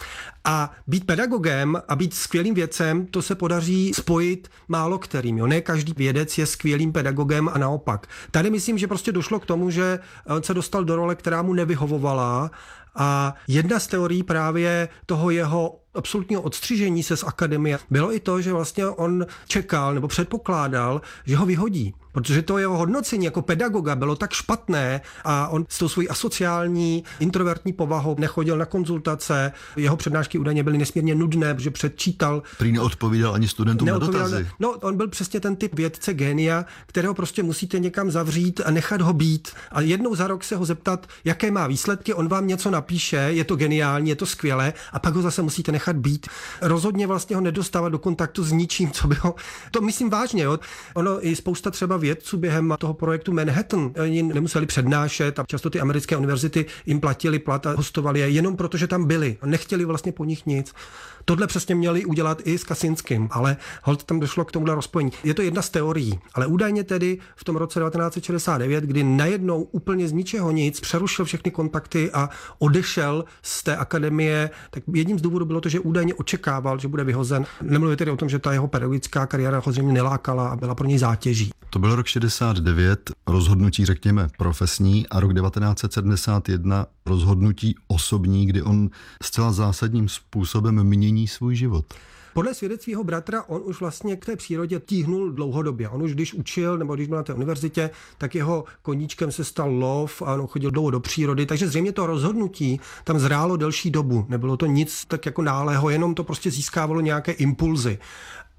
A být pedagogem a být skvělým vědcem, to se podaří spojit málo kterým. Jo? Ne každý vědec je skvělým pedagogem a naopak. Tady myslím, že prostě došlo k tomu, že on se dostal do role, která mu nevyhovovala a jedna z teorií právě toho jeho absolutního odstřižení se z akademie bylo i to, že vlastně on čekal nebo předpokládal, že ho vyhodí. Protože to jeho hodnocení jako pedagoga bylo tak špatné a on s tou svojí asociální, introvertní povahou nechodil na konzultace, jeho přednášky údajně byly nesmírně nudné, protože předčítal. Prý neodpovídal ani studentům na dotazy. No, on byl přesně ten typ vědce génia, kterého prostě musíte někam zavřít a nechat ho být. A jednou za rok se ho zeptat, jaké má výsledky, on vám něco napíše, je to geniální, je to skvělé a pak ho zase musíte nechat být. Rozhodně vlastně ho nedostávat do kontaktu s ničím, co by ho... To myslím vážně, jo. Ono i spousta třeba vědců během toho projektu Manhattan, oni nemuseli přednášet a často ty americké univerzity jim platili plat a hostovali je jenom proto, že tam byli. Nechtěli vlastně po nich nic. Tohle přesně měli udělat i s Kaczynským, ale holt tam došlo k tomuhle rozpojení. Je to jedna z teorií, ale údajně tedy v tom roce devatenáct set šedesát devět, kdy najednou úplně z ničeho nic přerušil všechny kontakty a odešel z té akademie, tak jedním z důvodů bylo to, že údajně očekával, že bude vyhozen. Nemluvím tedy o tom, že ta jeho pedagogická kariéra ho zřejmě nelákala a byla pro něj zátěží. To byl rok šedesát devět, rozhodnutí řekněme profesní a rok devatenáct set sedmdesát jedna rozhodnutí osobní, kdy on zcela zásadním způsobem mění svůj život. Podle svědectví jeho bratra on už vlastně k té přírodě tíhnul dlouhodobě. On už když učil nebo když byl na té univerzitě, tak jeho koníčkem se stal lov a on chodil dlouho do přírody, takže zřejmě to rozhodnutí tam zrálo delší dobu. Nebylo to nic tak jako náhlého, jenom to prostě získávalo nějaké impulzy.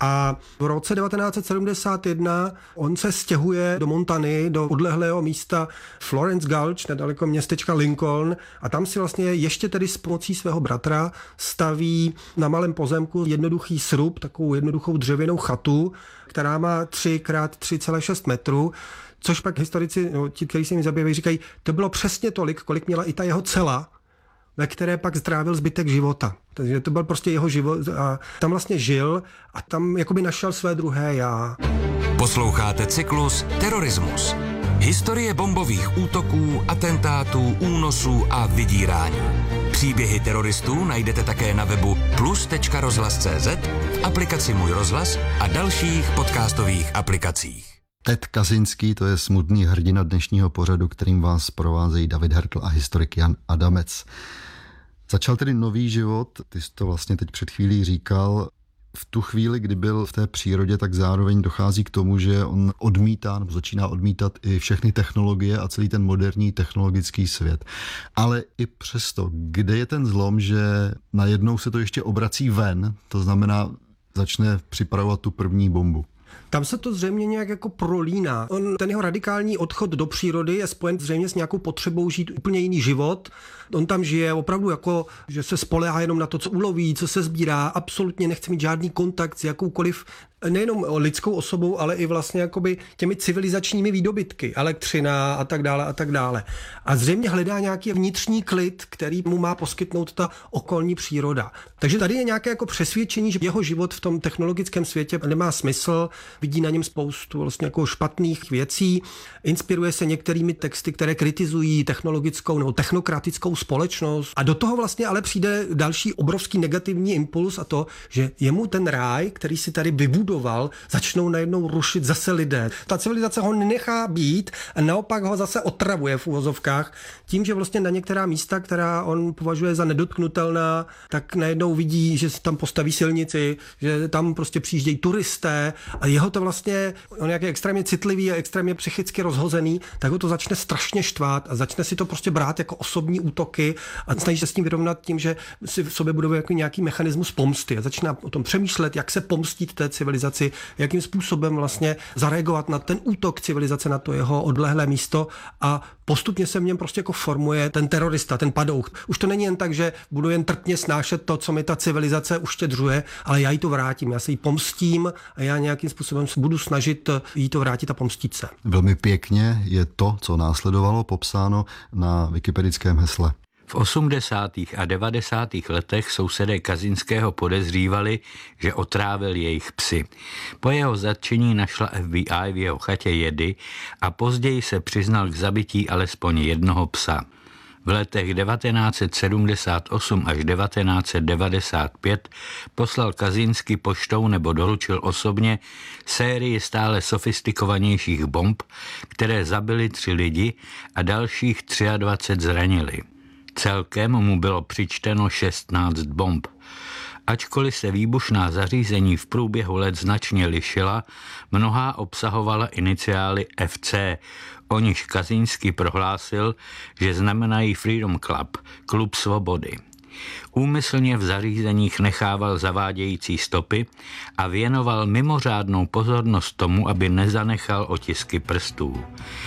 A v roce devatenáct set sedmdesát jedna on se stěhuje do Montany, do odlehlého místa Florence Gulch, nedaleko městečka Lincoln, a tam si vlastně ještě tedy s pomocí svého bratra staví na malém pozemku jednoduchý srub, takovou jednoduchou dřevěnou chatu, která má tři krát tři celá šest metrů, což pak historici, no, ti, kteří se mi zabývají, říkají, to bylo přesně tolik, kolik měla i ta jeho cela, ve které pak strávil zbytek života. Takže to byl prostě jeho život a tam vlastně žil a tam jakoby našel své druhé já. Posloucháte cyklus Terorismus. Historie bombových útoků, atentátů, únosů a vydírání. Příběhy teroristů najdete také na webu plus tečka rozhlas tečka cé zet, v aplikaci Můj rozhlas a dalších podcastových aplikacích. Ted Kazinský, to je smutný hrdina dnešního pořadu, kterým vás provázejí David Hertl a historik Jan Adamec. Začal tedy nový život, ty jsi to vlastně teď před chvílí říkal. V tu chvíli, kdy byl v té přírodě, tak zároveň dochází k tomu, že on odmítá, nebo začíná odmítat i všechny technologie a celý ten moderní technologický svět. Ale i přesto, kde je ten zlom, že najednou se to ještě obrací ven, to znamená, začne připravovat tu první bombu? Tam se to zřejmě nějak jako prolíná. On, ten jeho radikální odchod do přírody je spojen zřejmě s nějakou potřebou žít úplně jiný život. On tam žije opravdu jako, že se spoléhá jenom na to, co uloví, co se sbírá, absolutně nechce mít žádný kontakt s jakoukoliv nejenom lidskou osobou, ale i vlastně jakoby těmi civilizačními výdobytky, elektřina a tak dále a tak dále. A zřejmě hledá nějaký vnitřní klid, který mu má poskytnout ta okolní příroda. Takže tady je nějaké jako přesvědčení, že jeho život v tom technologickém světě nemá smysl, vidí na něm spoustu vlastně jako špatných věcí, inspiruje se některými texty, které kritizují technologickou nebo technokratickou společnost. A do toho vlastně ale přijde další obrovský negativní impuls a to, že jemu ten ráj, který si tady vybudoval, začnou najednou rušit zase lidé. Ta civilizace ho nenechá být a naopak ho zase otravuje v uvozovkách tím, že vlastně na některá místa, která on považuje za nedotknutelná, tak najednou vidí, že se tam postaví silnici, že tam prostě přijíždějí turisté a jeho to vlastně, on jak je extrémně citlivý a extrémně psychicky rozhozený, tak ho to začne strašně štvát a začne si to prostě brát jako osobní útoky a snaží se s tím vyrovnat tím, že si v sobě budou jako nějaký mechanismus pomsty a začíná o tom přemýšlet, jak se pomstit té civilizaci, jakým způsobem vlastně zareagovat na ten útok civilizace na to jeho odlehlé místo a postupně se v něm prostě jako formuje ten terorista, ten padouch. Už to není jen tak, že budu jen trpně snášet to, co mi ta civilizace uštědřuje, ale já jí to vrátím, já se jí pomstím a já nějakým způsobem se budu snažit jí to vrátit a pomstit se. Velmi pěkně je to, co následovalo, popsáno na wikipedickém hesle. V osmdesátých a devadesátých letech sousedé Kazinského podezřívali, že otrávil jejich psy. Po jeho zatčení našla F B I v jeho chatě jedy a později se přiznal k zabití alespoň jednoho psa. V letech devatenáct set sedmdesát osm až devatenáct set devadesát pět poslal Kazinský poštou nebo doručil osobně sérii stále sofistikovanějších bomb, které zabily tři lidi a dalších dvacet tři zranili. Celkem mu bylo přičteno šestnáct bomb. Ačkoliv se výbušná zařízení v průběhu let značně lišila, mnohá obsahovala iniciály F C, o nichž Kazinský prohlásil, že znamenají Freedom Club, klub svobody. Úmyslně v zařízeních nechával zavádějící stopy a věnoval mimořádnou pozornost tomu, aby nezanechal otisky prstů.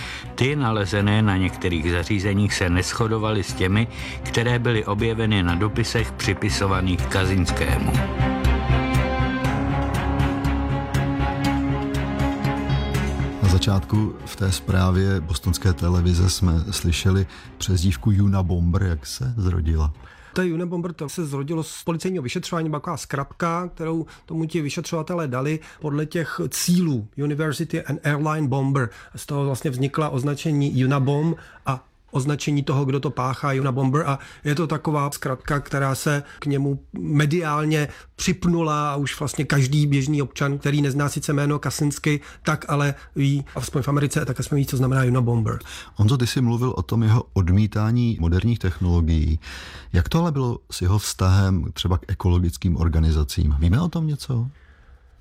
Ty nalezené na některých zařízeních se neshodovaly s těmi, které byly objeveny na dopisech připisovaných Kazinskému. Na začátku v té zprávě bostonské televize jsme slyšeli přezdívku Unabomber, jak se zrodila. To Unabomber, to se zrodilo z policejního vyšetřování, byla taková zkratka, kterou tomu ti vyšetřovatelé dali podle těch cílů University and Airline Bomber. Z toho vlastně vznikla označení Unabomb a označení toho, kdo to páchá, Unabomber, a je to taková zkratka, která se k němu mediálně připnula a už vlastně každý běžný občan, který nezná sice jméno Kazinský, tak ale ví, aspoň v Americe, tak aspoň ví, co znamená Unabomber. Honzo, ty jsi mluvil o tom jeho odmítání moderních technologií. Jak to ale bylo s jeho vztahem třeba k ekologickým organizacím? Víme o tom něco?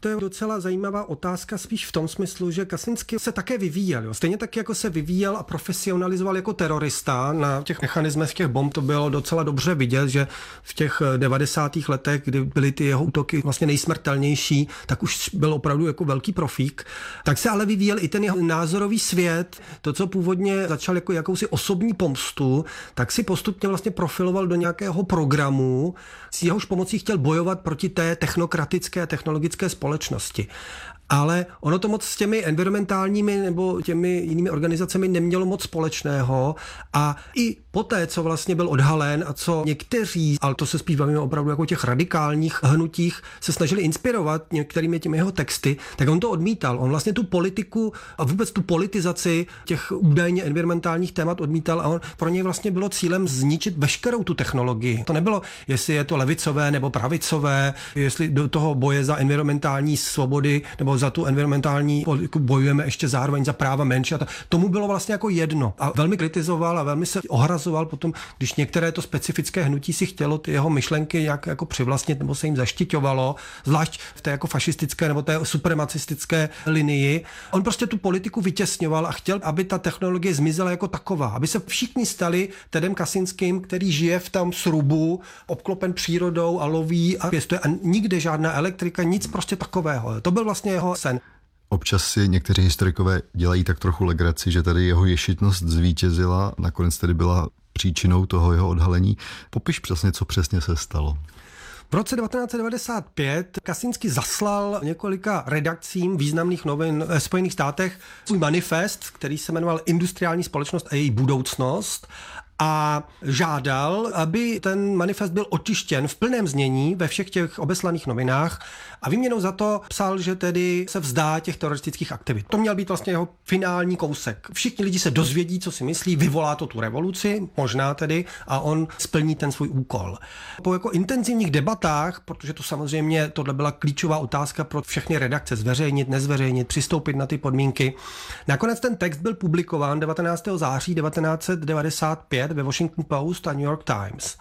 to je docela zajímavá otázka spíš v tom smyslu, že Kaczynski se také vyvíjel. Jo. Stejně tak, jako se vyvíjel a profesionalizoval jako terorista na těch mechanismech těch bomb, to bylo docela dobře vidět, že v těch devadesátých letech, kdy byly ty jeho útoky vlastně nejsmrtelnější, tak už byl opravdu jako velký profík. Tak se ale vyvíjel i ten jeho názorový svět, to, co původně začal jako jakousi osobní pomstu, tak si postupně vlastně profiloval do nějakého programu, s jehož pomocí chtěl bojovat proti té technokratické a technologické společnosti. Ale ono to moc s těmi environmentálními nebo těmi jinými organizacemi nemělo moc společného a i poté, co vlastně byl odhalen a co někteří, ale to se spíš bavíme opravdu jako těch radikálních hnutích, se snažili inspirovat některými těmi jeho texty, tak on to odmítal. On vlastně tu politiku a vůbec tu politizaci těch údajně environmentálních témat odmítal a on, pro něj vlastně bylo cílem zničit veškerou tu technologii. To nebylo, jestli je to levicové nebo pravicové, jestli do toho boje za environmentální svobody nebo za tu environmentální politiku bojujeme ještě zároveň za práva menší. Tomu bylo vlastně jako jedno. A velmi kritizoval a velmi se ohrazoval potom, když některé to specifické hnutí si chtělo ty jeho myšlenky jak jako přivlastnit nebo se jim zaštiťovalo, zvlášť v té jako fašistické nebo té supremacistické linii. On prostě tu politiku vytěsňoval a chtěl, aby ta technologie zmizela jako taková, aby se všichni stali Tedem Kaczynským, který žije v tom srubu, obklopen přírodou a loví a pěstuje a nikde žádná elektrika, nic prostě takového. To byl vlastně jeho sen. Občas si někteří historikové dělají tak trochu legraci, že tady jeho ješitnost zvítězila, nakonec tedy byla příčinou toho jeho odhalení. Popiš přesně, co přesně se stalo. V roce devatenáct set devadesát pět Kaczynski zaslal několika redakcím významných novin ve Spojených státech svůj manifest, který se jmenoval Industriální společnost a její budoucnost, a žádal, aby ten manifest byl otištěn v plném znění ve všech těch obeslaných novinách a výměnou za to psal, že tedy se vzdá těch teroristických aktivit. To měl být vlastně jeho finální kousek. Všichni lidi se dozvědí, co si myslí, vyvolá to tu revoluci, možná tedy, a on splní ten svůj úkol. Po jako intenzivních debatách, protože to samozřejmě tohle byla klíčová otázka pro všechny redakce, zveřejnit, nezveřejnit, přistoupit na ty podmínky. Nakonec ten text byl publikován devatenáctého září devatenáct set devadesát pět ve Washington Post a New York Times.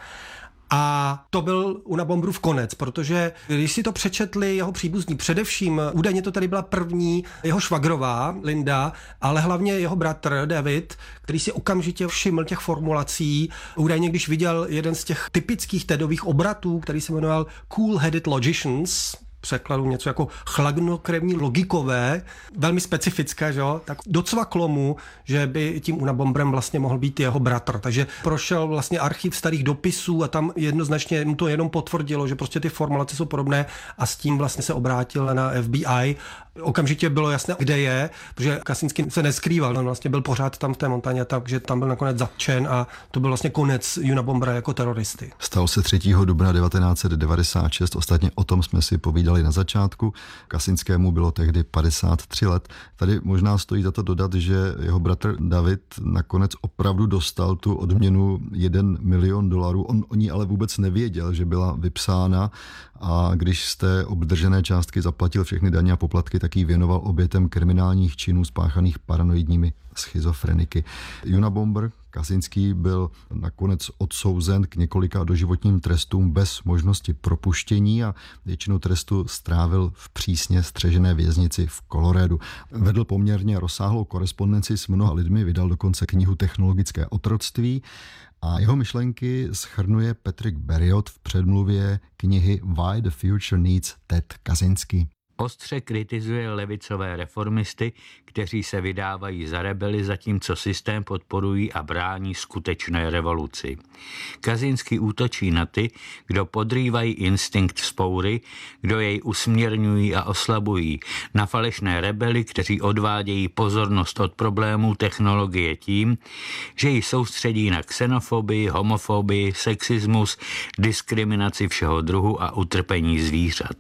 A to byl Unabomberův konec, protože když si to přečetli jeho příbuzní, především údajně to tady byla první jeho švagrová Linda, ale hlavně jeho bratr David, který si okamžitě všiml těch formulací. Údajně, když viděl jeden z těch typických Tedových obratů, který se jmenoval Cool-Headed Logicians, překladu něco jako chladnokrevní logikové, velmi specifické, že jo? Tak docvaklo mu, že by tím Unabomberem vlastně mohl být jeho bratr. Takže prošel vlastně archiv starých dopisů a tam jednoznačně mu to jenom potvrdilo, že prostě ty formulace jsou podobné a s tím vlastně se obrátil na F B I. Okamžitě bylo jasné, kde je, protože Kaczynski se neskrýval, on vlastně byl pořád tam v té montaně, takže tam byl nakonec zatčen a to byl vlastně konec Unabombera jako teroristy. Stalo se třetího dubna devatenáct set devadesát šest, ostatně o tom jsme si povídali na začátku. Kaczynskému bylo tehdy padesát tři let. Tady možná stojí za to dodat, že jeho bratr David nakonec opravdu dostal tu odměnu jeden milion dolarů. On o ní ale vůbec nevěděl, že byla vypsána a když z té obdržené částky zaplatil všechny daně a poplatky, tak ji věnoval obětem kriminálních činů spáchaných paranoidními schizofreniky. Unabomber Kaczynski byl nakonec odsouzen k několika doživotním trestům bez možnosti propuštění a většinu trestu strávil v přísně střežené věznici v Coloradu. Vedl poměrně rozsáhlou korespondenci s mnoha lidmi, vydal dokonce knihu Technologické otroctví a jeho myšlenky shrnuje Patrick Berriot v předmluvě knihy Why the Future Needs Ted Kaczynski. Ostře kritizuje levicové reformisty, kteří se vydávají za rebely, zatímco systém podporují a brání skutečné revoluci. Kaczynski útočí na ty, kdo podrývají instinkt vzpoury, kdo jej usměrňují a oslabují, na falešné rebely, kteří odvádějí pozornost od problémů technologie tím, že ji soustředí na xenofobii, homofobii, sexismus, diskriminaci všeho druhu a utrpení zvířat.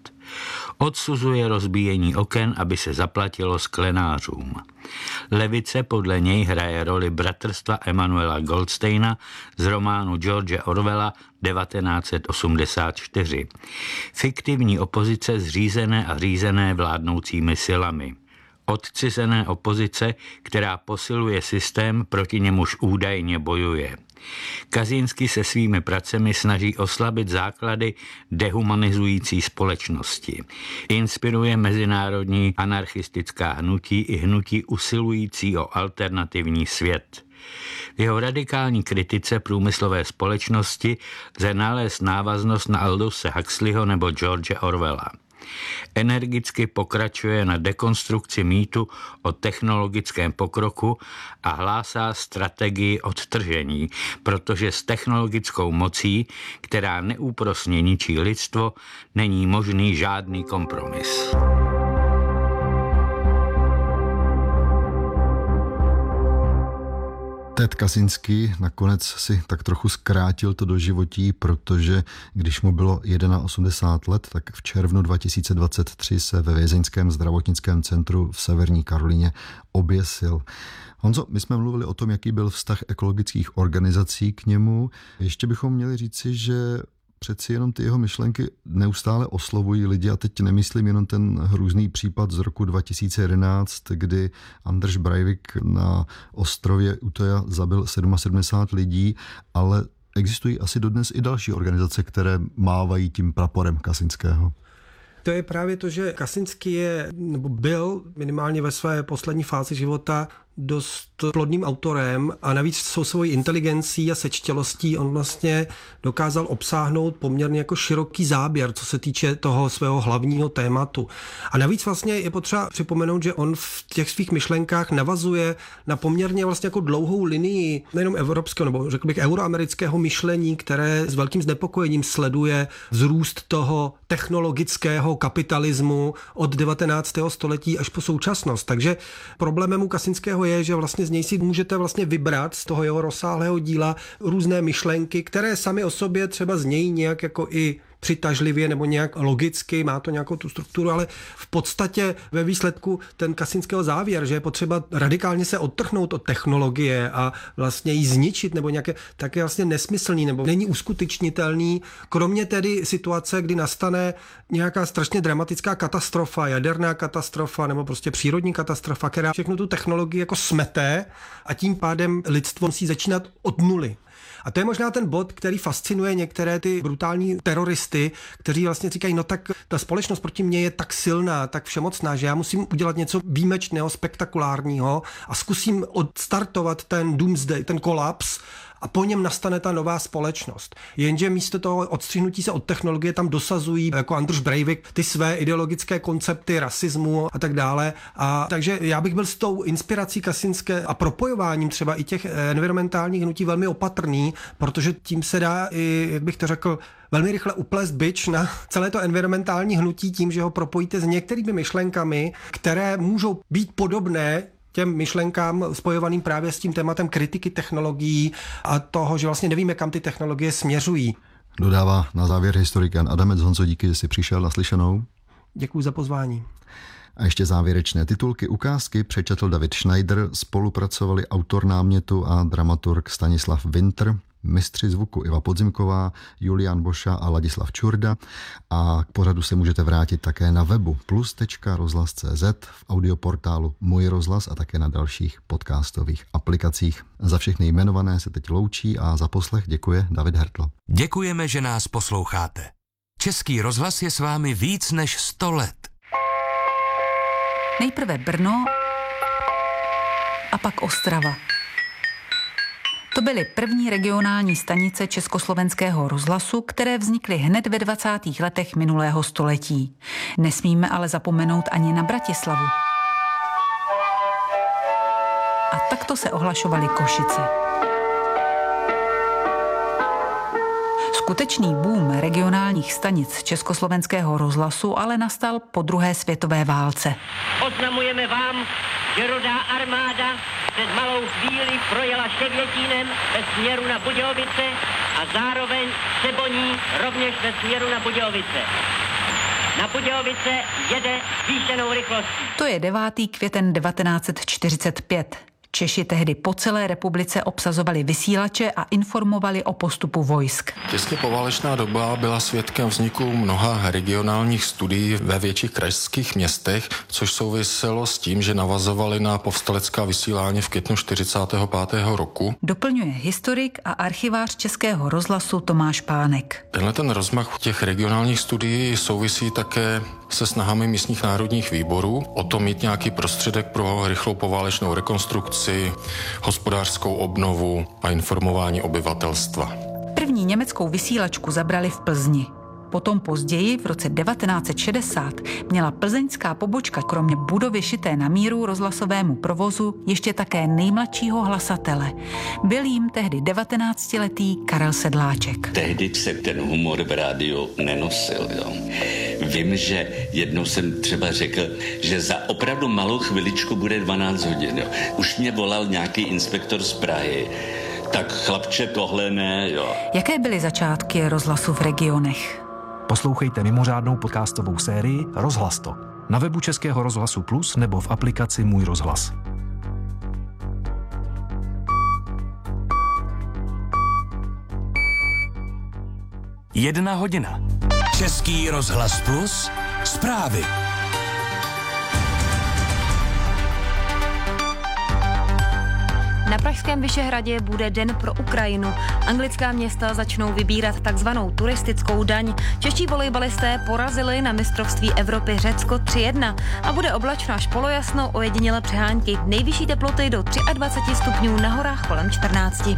Odsuzuje rozbíjení oken, aby se zaplatilo sklenářům. Levice podle něj hraje roli bratrstva Emanuela Goldsteina z románu George Orwella devatenáct set osmdesát čtyři. Fiktivní opozice zřízené a řízené vládnoucími silami. odcizené opozice, která posiluje systém, proti němuž údajně bojuje. Kazinský se svými pracemi snaží oslabit základy dehumanizující společnosti. Inspiruje mezinárodní anarchistická hnutí i hnutí usilující o alternativní svět. V jeho radikální kritice průmyslové společnosti lze nalézt návaznost na Aldose Huxleyho nebo George Orwella. Energicky pokračuje na dekonstrukci mýtu o technologickém pokroku a hlásá strategii odtržení, protože s technologickou mocí, která neúprosně ničí lidstvo, není možný žádný kompromis. Ted Kaczynski nakonec si tak trochu zkrátil to doživotí, protože když mu bylo osmdesát jedna let, tak v červnu dva tisíce dvacet tři se ve vězeňském zdravotnickém centru v Severní Karolíně oběsil. Honzo, my jsme mluvili o tom, jaký byl vztah ekologických organizací k němu. Ještě bychom měli říci, že přeci jenom ty jeho myšlenky neustále oslovují lidi a teď nemyslím jenom ten hrůzný případ z roku dva tisíce jedenáct, kdy Anders Breivik na ostrově Utoja zabil sedmdesát sedm lidí, ale existují asi dodnes i další organizace, které mávají tím praporem Kaczynského. To je právě to, že Kaczynski je, nebo byl minimálně ve své poslední fázi života dost plodným autorem a navíc svou svojí inteligencí a sečtělostí on vlastně dokázal obsáhnout poměrně jako široký záběr, co se týče toho svého hlavního tématu. A navíc vlastně je potřeba připomenout, že on v těch svých myšlenkách navazuje na poměrně vlastně jako dlouhou linii nejenom evropského, nebo řekl bych euroamerického myšlení, které s velkým znepokojením sleduje vzrůst toho technologického kapitalismu od devatenáctého století až po současnost. Takže problémem u Kaczynského je, že vlastně z něj si můžete vlastně vybrat z toho jeho rozsáhlého díla různé myšlenky, které sami o sobě třeba znějí nějak jako i přitažlivě nebo nějak logicky, má to nějakou tu strukturu, ale v podstatě ve výsledku ten Kaczynského závěr, že je potřeba radikálně se odtrhnout od technologie a vlastně ji zničit nebo nějaké, tak je vlastně nesmyslný nebo není uskutečnitelný, kromě tedy situace, kdy nastane nějaká strašně dramatická katastrofa, jaderná katastrofa nebo prostě přírodní katastrofa, která všechnu tu technologii jako smete a tím pádem lidstvo musí začínat od nuly. A to je možná ten bod, který fascinuje některé ty brutální teroristy, kteří vlastně říkají, no tak ta společnost proti mně je tak silná, tak všemocná, že já musím udělat něco výjimečného, spektakulárního a zkusím odstartovat ten doomsday, ten kolaps a po něm nastane ta nová společnost. Jenže místo toho odstřihnutí se od technologie tam dosazují jako Anders Breivik ty své ideologické koncepty rasismu a tak dále. A takže já bych byl s tou inspirací Kaczynské a propojováním třeba i těch environmentálních hnutí velmi opatrný, protože tím se dá i, jak bych to řekl, velmi rychle uplést bič na celé to environmentální hnutí tím, že ho propojíte s některými myšlenkami, které můžou být podobné těm myšlenkám spojovaným právě s tím tématem kritiky technologií a toho, že vlastně nevíme, kam ty technologie směřují. Dodává na závěr historik Jan Adamec. Honzo, díky, že jsi přišel na slyšenou. Děkuji za pozvání. A ještě závěrečné titulky ukázky přečetl David Schneider, spolupracovali autor námětu a dramaturg Stanislav Winter, mistři zvuku Iva Podzimková, Julián Boša a Ladislav Čurda. A k pořadu se můžete vrátit také na webu plus tečka rozhlas tečka cé zet, v audioportálu Můj rozhlas a také na dalších podcastových aplikacích. Za všechny jmenované se teď loučí a za poslech děkuje David Hertl. Děkujeme, že nás posloucháte. Český rozhlas je s vámi víc než sto let. Nejprve Brno a pak Ostrava. To byly první regionální stanice Československého rozhlasu, které vznikly hned ve dvacátých letech minulého století. Nesmíme ale zapomenout ani na Bratislavu. A takto se ohlašovaly Košice. Skutečný boom regionálních stanic Československého rozhlasu ale nastal po druhé světové válce. Oznamujeme vám, že Rudá armáda před malou chvíli projela Ševětínem ve směru na Budějovice a zároveň Seboní rovněž ve směru na Budějovice. Na Budějovice jede zvýšenou rychlostí. To je devátý květen devatenáct set čtyřicet pět. Češi tehdy po celé republice obsazovali vysílače a informovali o postupu vojsk. Těsně poválečná doba byla svědkem vzniku mnoha regionálních studií ve větších krajských městech, což souviselo s tím, že navazovali na povstalecká vysílání v květnu čtyřicátého pátého roku. Doplňuje historik a archivář Českého rozhlasu Tomáš Pánek. Tenhle ten rozmach těch regionálních studií souvisí také se snahami místních národních výborů o to mít nějaký prostředek pro rychlou poválečnou rekonstrukci, hospodářskou obnovu a informování obyvatelstva. První německou vysílačku zabrali v Plzni. Potom později, v roce devatenáct set šedesát, měla plzeňská pobočka kromě budovy šité na míru rozhlasovému provozu ještě také nejmladšího hlasatele. Byl jim tehdy devatenáctiletý Karel Sedláček. Tehdy se ten humor v rádiu nenosil. Jo. Vím, že jednou jsem třeba řekl, že za opravdu malou chviličku bude dvanáct hodin. Jo. Už mě volal nějaký inspektor z Prahy. Tak chlapče, tohle ne, jo. Jaké byly začátky rozhlasu v regionech? Poslouchejte mimořádnou podcastovou sérii Rozhlas to na webu Českého rozhlasu Plus nebo v aplikaci Můj rozhlas. Jedna hodina. Český rozhlas Plus. Zprávy. Na pražském Vyšehradě bude Den pro Ukrajinu. Anglická města začnou vybírat takzvanou turistickou daň. Čeští volejbalisté porazili na mistrovství Evropy Řecko tři jedna a bude oblačno až polojasno, ojediněle přehánky. Nejvyšší teploty do dvacet tři stupňů, na horách kolem čtrnácti.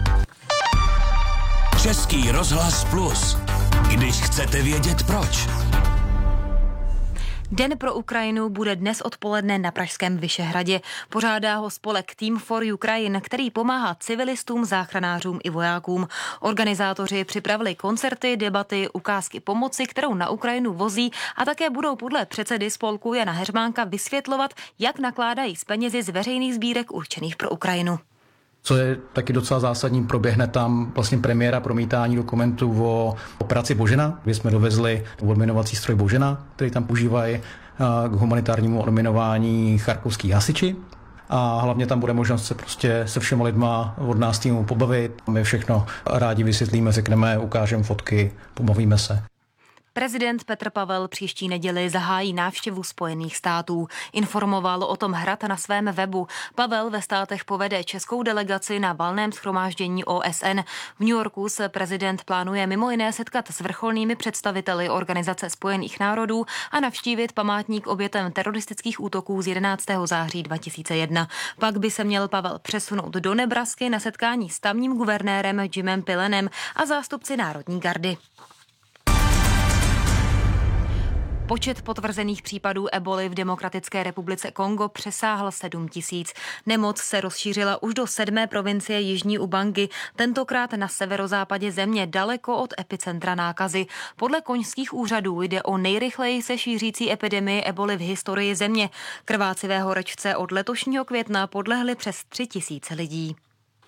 Český rozhlas Plus. Když chcete vědět proč. Den pro Ukrajinu bude dnes odpoledne na pražském Vyšehradě. Pořádá ho spolek Team for Ukraine, který pomáhá civilistům, záchranářům i vojákům. Organizátoři připravili koncerty, debaty, ukázky pomoci, kterou na Ukrajinu vozí, a také budou podle předsedy spolku Jana Heřmánka vysvětlovat, jak nakládají s penězi z veřejných sbírek určených pro Ukrajinu. Co je taky docela zásadní, proběhne tam vlastně premiéra promítání dokumentů o operaci Božena, kde jsme dovezli odminovací stroj Božena, který tam používají k humanitárnímu odminování charkovských hasiči. A hlavně tam bude možnost se prostě se všema lidma od nás týmu pobavit. My všechno rádi vysvětlíme, řekneme, ukážeme fotky, pobavíme se. Prezident Petr Pavel příští neděli zahájí návštěvu Spojených států. Informoval o tom Hrad na svém webu. Pavel ve státech povede českou delegaci na valném shromáždění O S N. V New Yorku se prezident plánuje mimo jiné setkat s vrcholnými představiteli Organizace spojených národů a navštívit památník obětem teroristických útoků z jedenáctého září dva tisíce jedna. Pak by se měl Pavel přesunout do Nebrasky na setkání s tamním guvernérem Jimem Pillenem a zástupci Národní gardy. Počet potvrzených případů eboly v Demokratické republice Kongo přesáhl sedm tisíc. Nemoc se rozšířila už do sedmé provincie Jižní Ubangi, tentokrát na severozápadě země, daleko od epicentra nákazy. Podle konžských úřadů jde o nejrychleji se šířící epidemii eboly v historii země. Krvácivé horečce od letošního května podlehly přes tři tisíce lidí.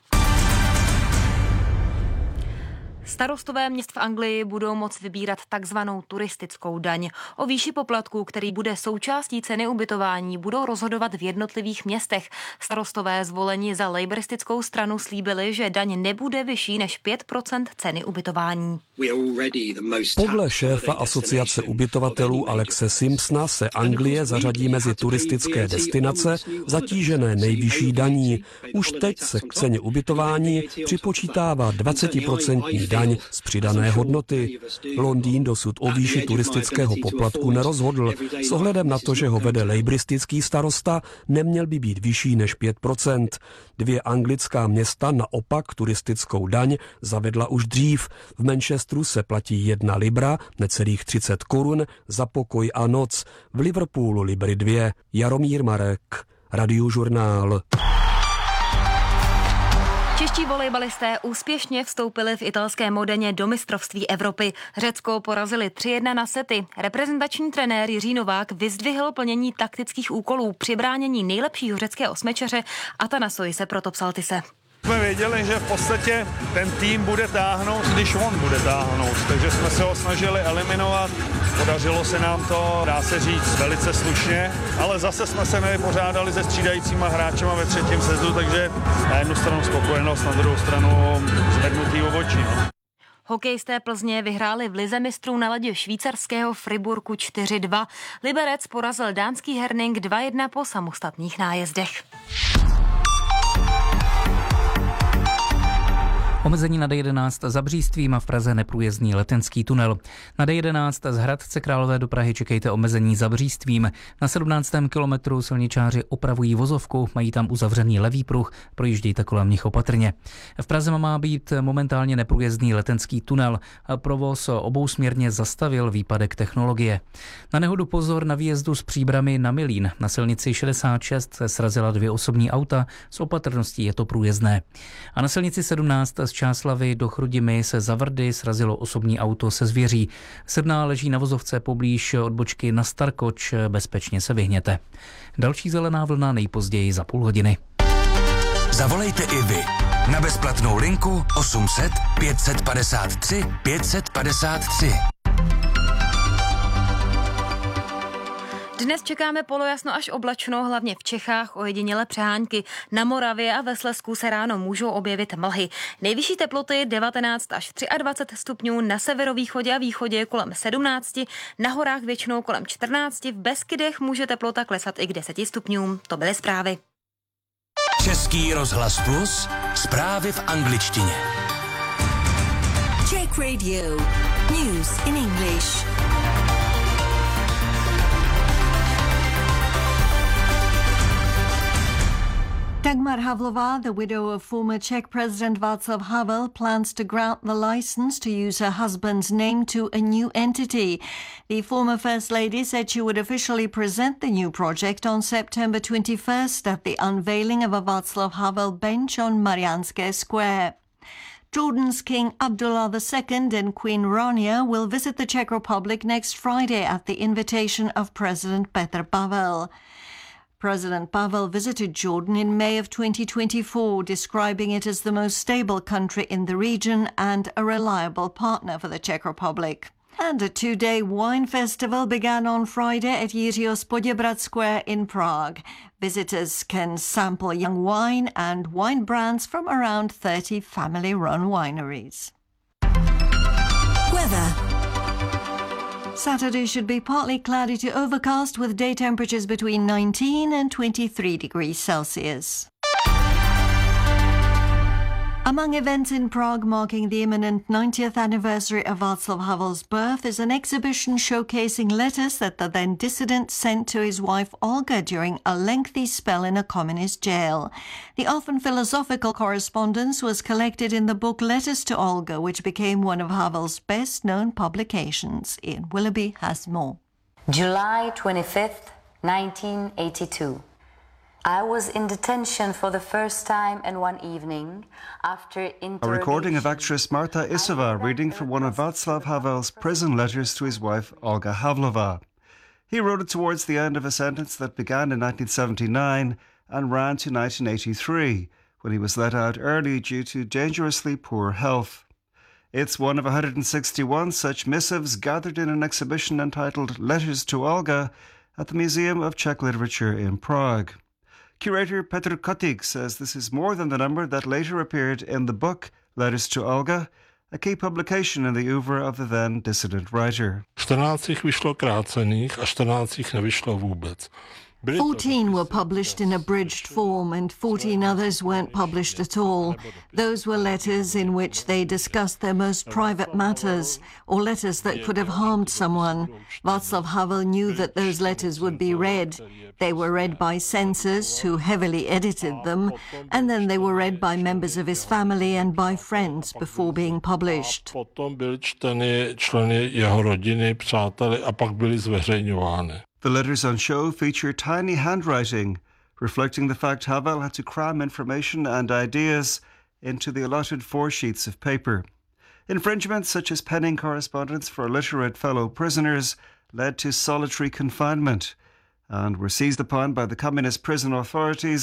Starostové měst v Anglii budou moct vybírat takzvanou turistickou daň. O výši poplatku, který bude součástí ceny ubytování, budou rozhodovat v jednotlivých městech. Starostové zvoleni za lejbristickou stranu slíbili, že daň nebude vyšší než pět procent ceny ubytování. Podle šéfa asociace ubytovatelů Alexe Simpsona se Anglie zařadí mezi turistické destinace zatížené nejvyšší daní. Už teď se k ceně ubytování připočítává dvacetiprocentní daň z přidané hodnoty. Londýn dosud o výši turistického poplatku nerozhodl. S ohledem na to, že ho vede lejbristický starosta, neměl by být vyšší než pět procent. Dvě anglická města naopak turistickou daň zavedla už dřív. V Manchesteru se platí jedna libra, necelých třicet korun, za pokoj a noc. V Liverpoolu libry dvě. Jaromír Marek, Radiožurnál. Čeští volejbalisté úspěšně vstoupili v italské Modeně do mistrovství Evropy. Řecko porazili tři jedna na sety. Reprezentační trenér Jiří Novák vyzdvihl plnění taktických úkolů při bránění nejlepšího řeckého smečeře Atanasojise Protopsaltise. Jsme věděli, že v podstatě ten tým bude táhnout, když on bude táhnout, takže jsme se ho snažili eliminovat. Podařilo se nám to, dá se říct, velice slušně, ale zase jsme se nevypořádali se střídajícíma hráčema ve třetím setu, takže na jednu stranu spokojenost, na druhou stranu zvednutí obočí. No. Hokejisté Plzně vyhráli v lize mistrů na ledě švýcarského Friburku čtyři dva. Liberec porazil dánský Herning dva jedna po samostatných nájezdech. Omezení na D jedenáct za Břístvím a v Praze neprůjezdný letenský tunel. Na D jedenáct z Hradce Králové do Prahy čekejte omezení za Břístvím. Na sedmnáctém kilometru silničáři opravují vozovku, mají tam uzavřený levý pruh, projíždějte kolem nich opatrně. V Praze má být momentálně neprůjezdný letenský tunel. Provoz obousměrně zastavil výpadek technologie. Na nehodu pozor na výjezdu z Příbrami na Milín. Na silnici šedesát šest se srazila dvě osobní auta, s opatrností je to průjezdné. A na silnici sedmnáct z Čáslavy do Chrudimi se za Vrdy srazilo osobní auto se zvěří. Sedmá leží na vozovce poblíž odbočky na Starkoč, bezpečně se vyhněte. Další zelená vlna nejpozději za půl hodiny. Zavolejte i vy na bezplatnou linku osm set pět set padesát tři pět set padesát tři. Dnes čekáme polojasno až oblačno, hlavně v Čechách, ojediněle přehánky. Na Moravě a ve Slezsku se ráno můžou objevit mlhy. Nejvyšší teploty devatenáct až dvacet tři stupňů, na severovýchodě a východě kolem sedmnáct, na horách většinou kolem čtrnáct, v Beskydech může teplota klesat i k deseti stupňům. To byly zprávy. Český rozhlas Plus, zprávy v angličtině. Czech Radio, news in English. Dagmar Havlová, the widow of former Czech President Václav Havel, plans to grant the license to use her husband's name to a new entity. The former First Lady said she would officially present the new project on September twenty-first at the unveiling of a Václav Havel bench on Mariánské Square. Jordan's King Abdullah the Second and Queen Rania will visit the Czech Republic next Friday at the invitation of President Petr Pavel. President Pavel visited Jordan in May of twenty twenty-four, describing it as the most stable country in the region and a reliable partner for the Czech Republic. And a two-day wine festival began on Friday at Jiřího Poděbrad Square in Prague. Visitors can sample young wine and wine brands from around thirty family-run wineries. Weather. Saturday should be partly cloudy to overcast with day temperatures between nineteen and twenty-three degrees Celsius. Among events in Prague marking the imminent ninetieth anniversary of Václav Havel's birth is an exhibition showcasing letters that the then dissident sent to his wife Olga during a lengthy spell in a communist jail. The often philosophical correspondence was collected in the book Letters to Olga, which became one of Havel's best-known publications. Ian Willoughby has more. July twenty-fifth, nineteen eighty-two. I was in detention for the first time in one evening after A recording of actress Marta Isova reading from one of Václav Havel's prison letters to his wife Olga Havlova. He wrote it towards the end of a sentence that began in nineteen seventy-nine and ran to nineteen eighty-three, when he was let out early due to dangerously poor health. It's one of one hundred sixty-one such missives gathered in an exhibition entitled Letters to Olga at the Museum of Czech Literature in Prague. Curator Petr Kotik says this is more than the number that later appeared in the book Letters to Olga, a key publication in the oeuvre of the then dissident writer. čtrnáct jich vyšlo krácených a čtrnáct jich nevyšlo vůbec. Fourteen were published in abridged form and fourteen others weren't published at all. Those were letters in which they discussed their most private matters or letters that could have harmed someone. Václav Havel knew that those letters would be read. They were read by censors who heavily edited them, and then they were read by members of his family and by friends before being published. Potom byly čteny členy jeho rodiny, přáteli a pak byly zveřejňovány. The letters on show feature tiny handwriting, reflecting the fact Havel had to cram information and ideas into the allotted four sheets of paper. Infringements such as penning correspondence for illiterate fellow prisoners led to solitary confinement and were seized upon by the communist prison authorities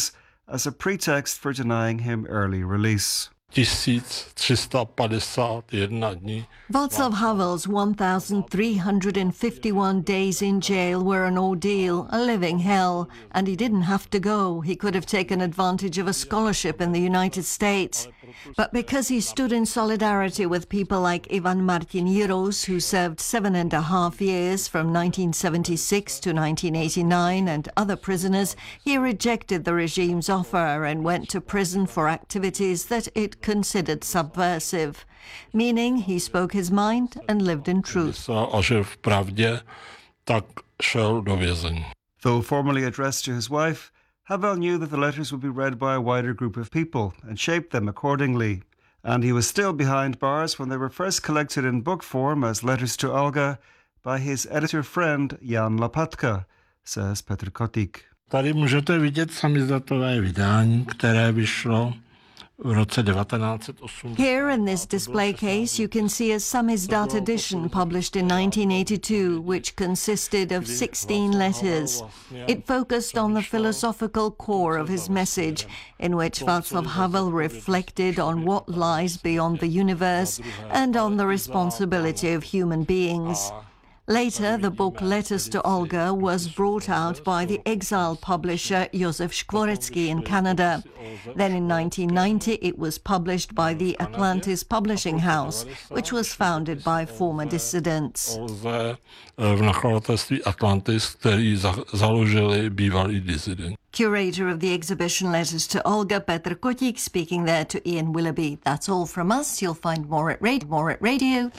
as a pretext for denying him early release. tisíc tři sta padesát jedna dní. Václav Havel's one thousand three hundred fifty-one days in jail were an ordeal, a living hell, and he didn't have to go. He could have taken advantage of a scholarship in the United States. But because he stood in solidarity with people like Ivan Martin Jiros, who served seven and a half years from nineteen seventy-six to nineteen eighty-nine, and other prisoners, he rejected the regime's offer and went to prison for activities that it considered subversive, meaning he spoke his mind and lived in truth. A žil v pravdě, tak šel do vězení. Though formally addressed to his wife, Havel knew that the letters would be read by a wider group of people and shaped them accordingly. And he was still behind bars when they were first collected in book form as letters to Olga by his editor friend Jan Lapatka, says Petr Kotík. Tady můžete vidět samizdatové vydání, které vyšlo v roce devatenáct set osmdesát. Here in this display case you can see a samizdat edition published in nineteen eighty-two, which consisted of sixteen letters. It focused on the philosophical core of his message, in which Václav Havel reflected on what lies beyond the universe and on the responsibility of human beings. Later, the book Letters to Olga was brought out by the exiled publisher Josef Škvorecký in Canada. Then in nineteen ninety, it was published by the Atlantis Publishing House, which was founded by former dissidents. V nakladatelství Atlantis, který založili bývalí disidenti. Curator of the exhibition Letters to Olga, Petr Kotík, speaking there to Ian Willoughby. That's all from us. You'll find more at radio. More at radio.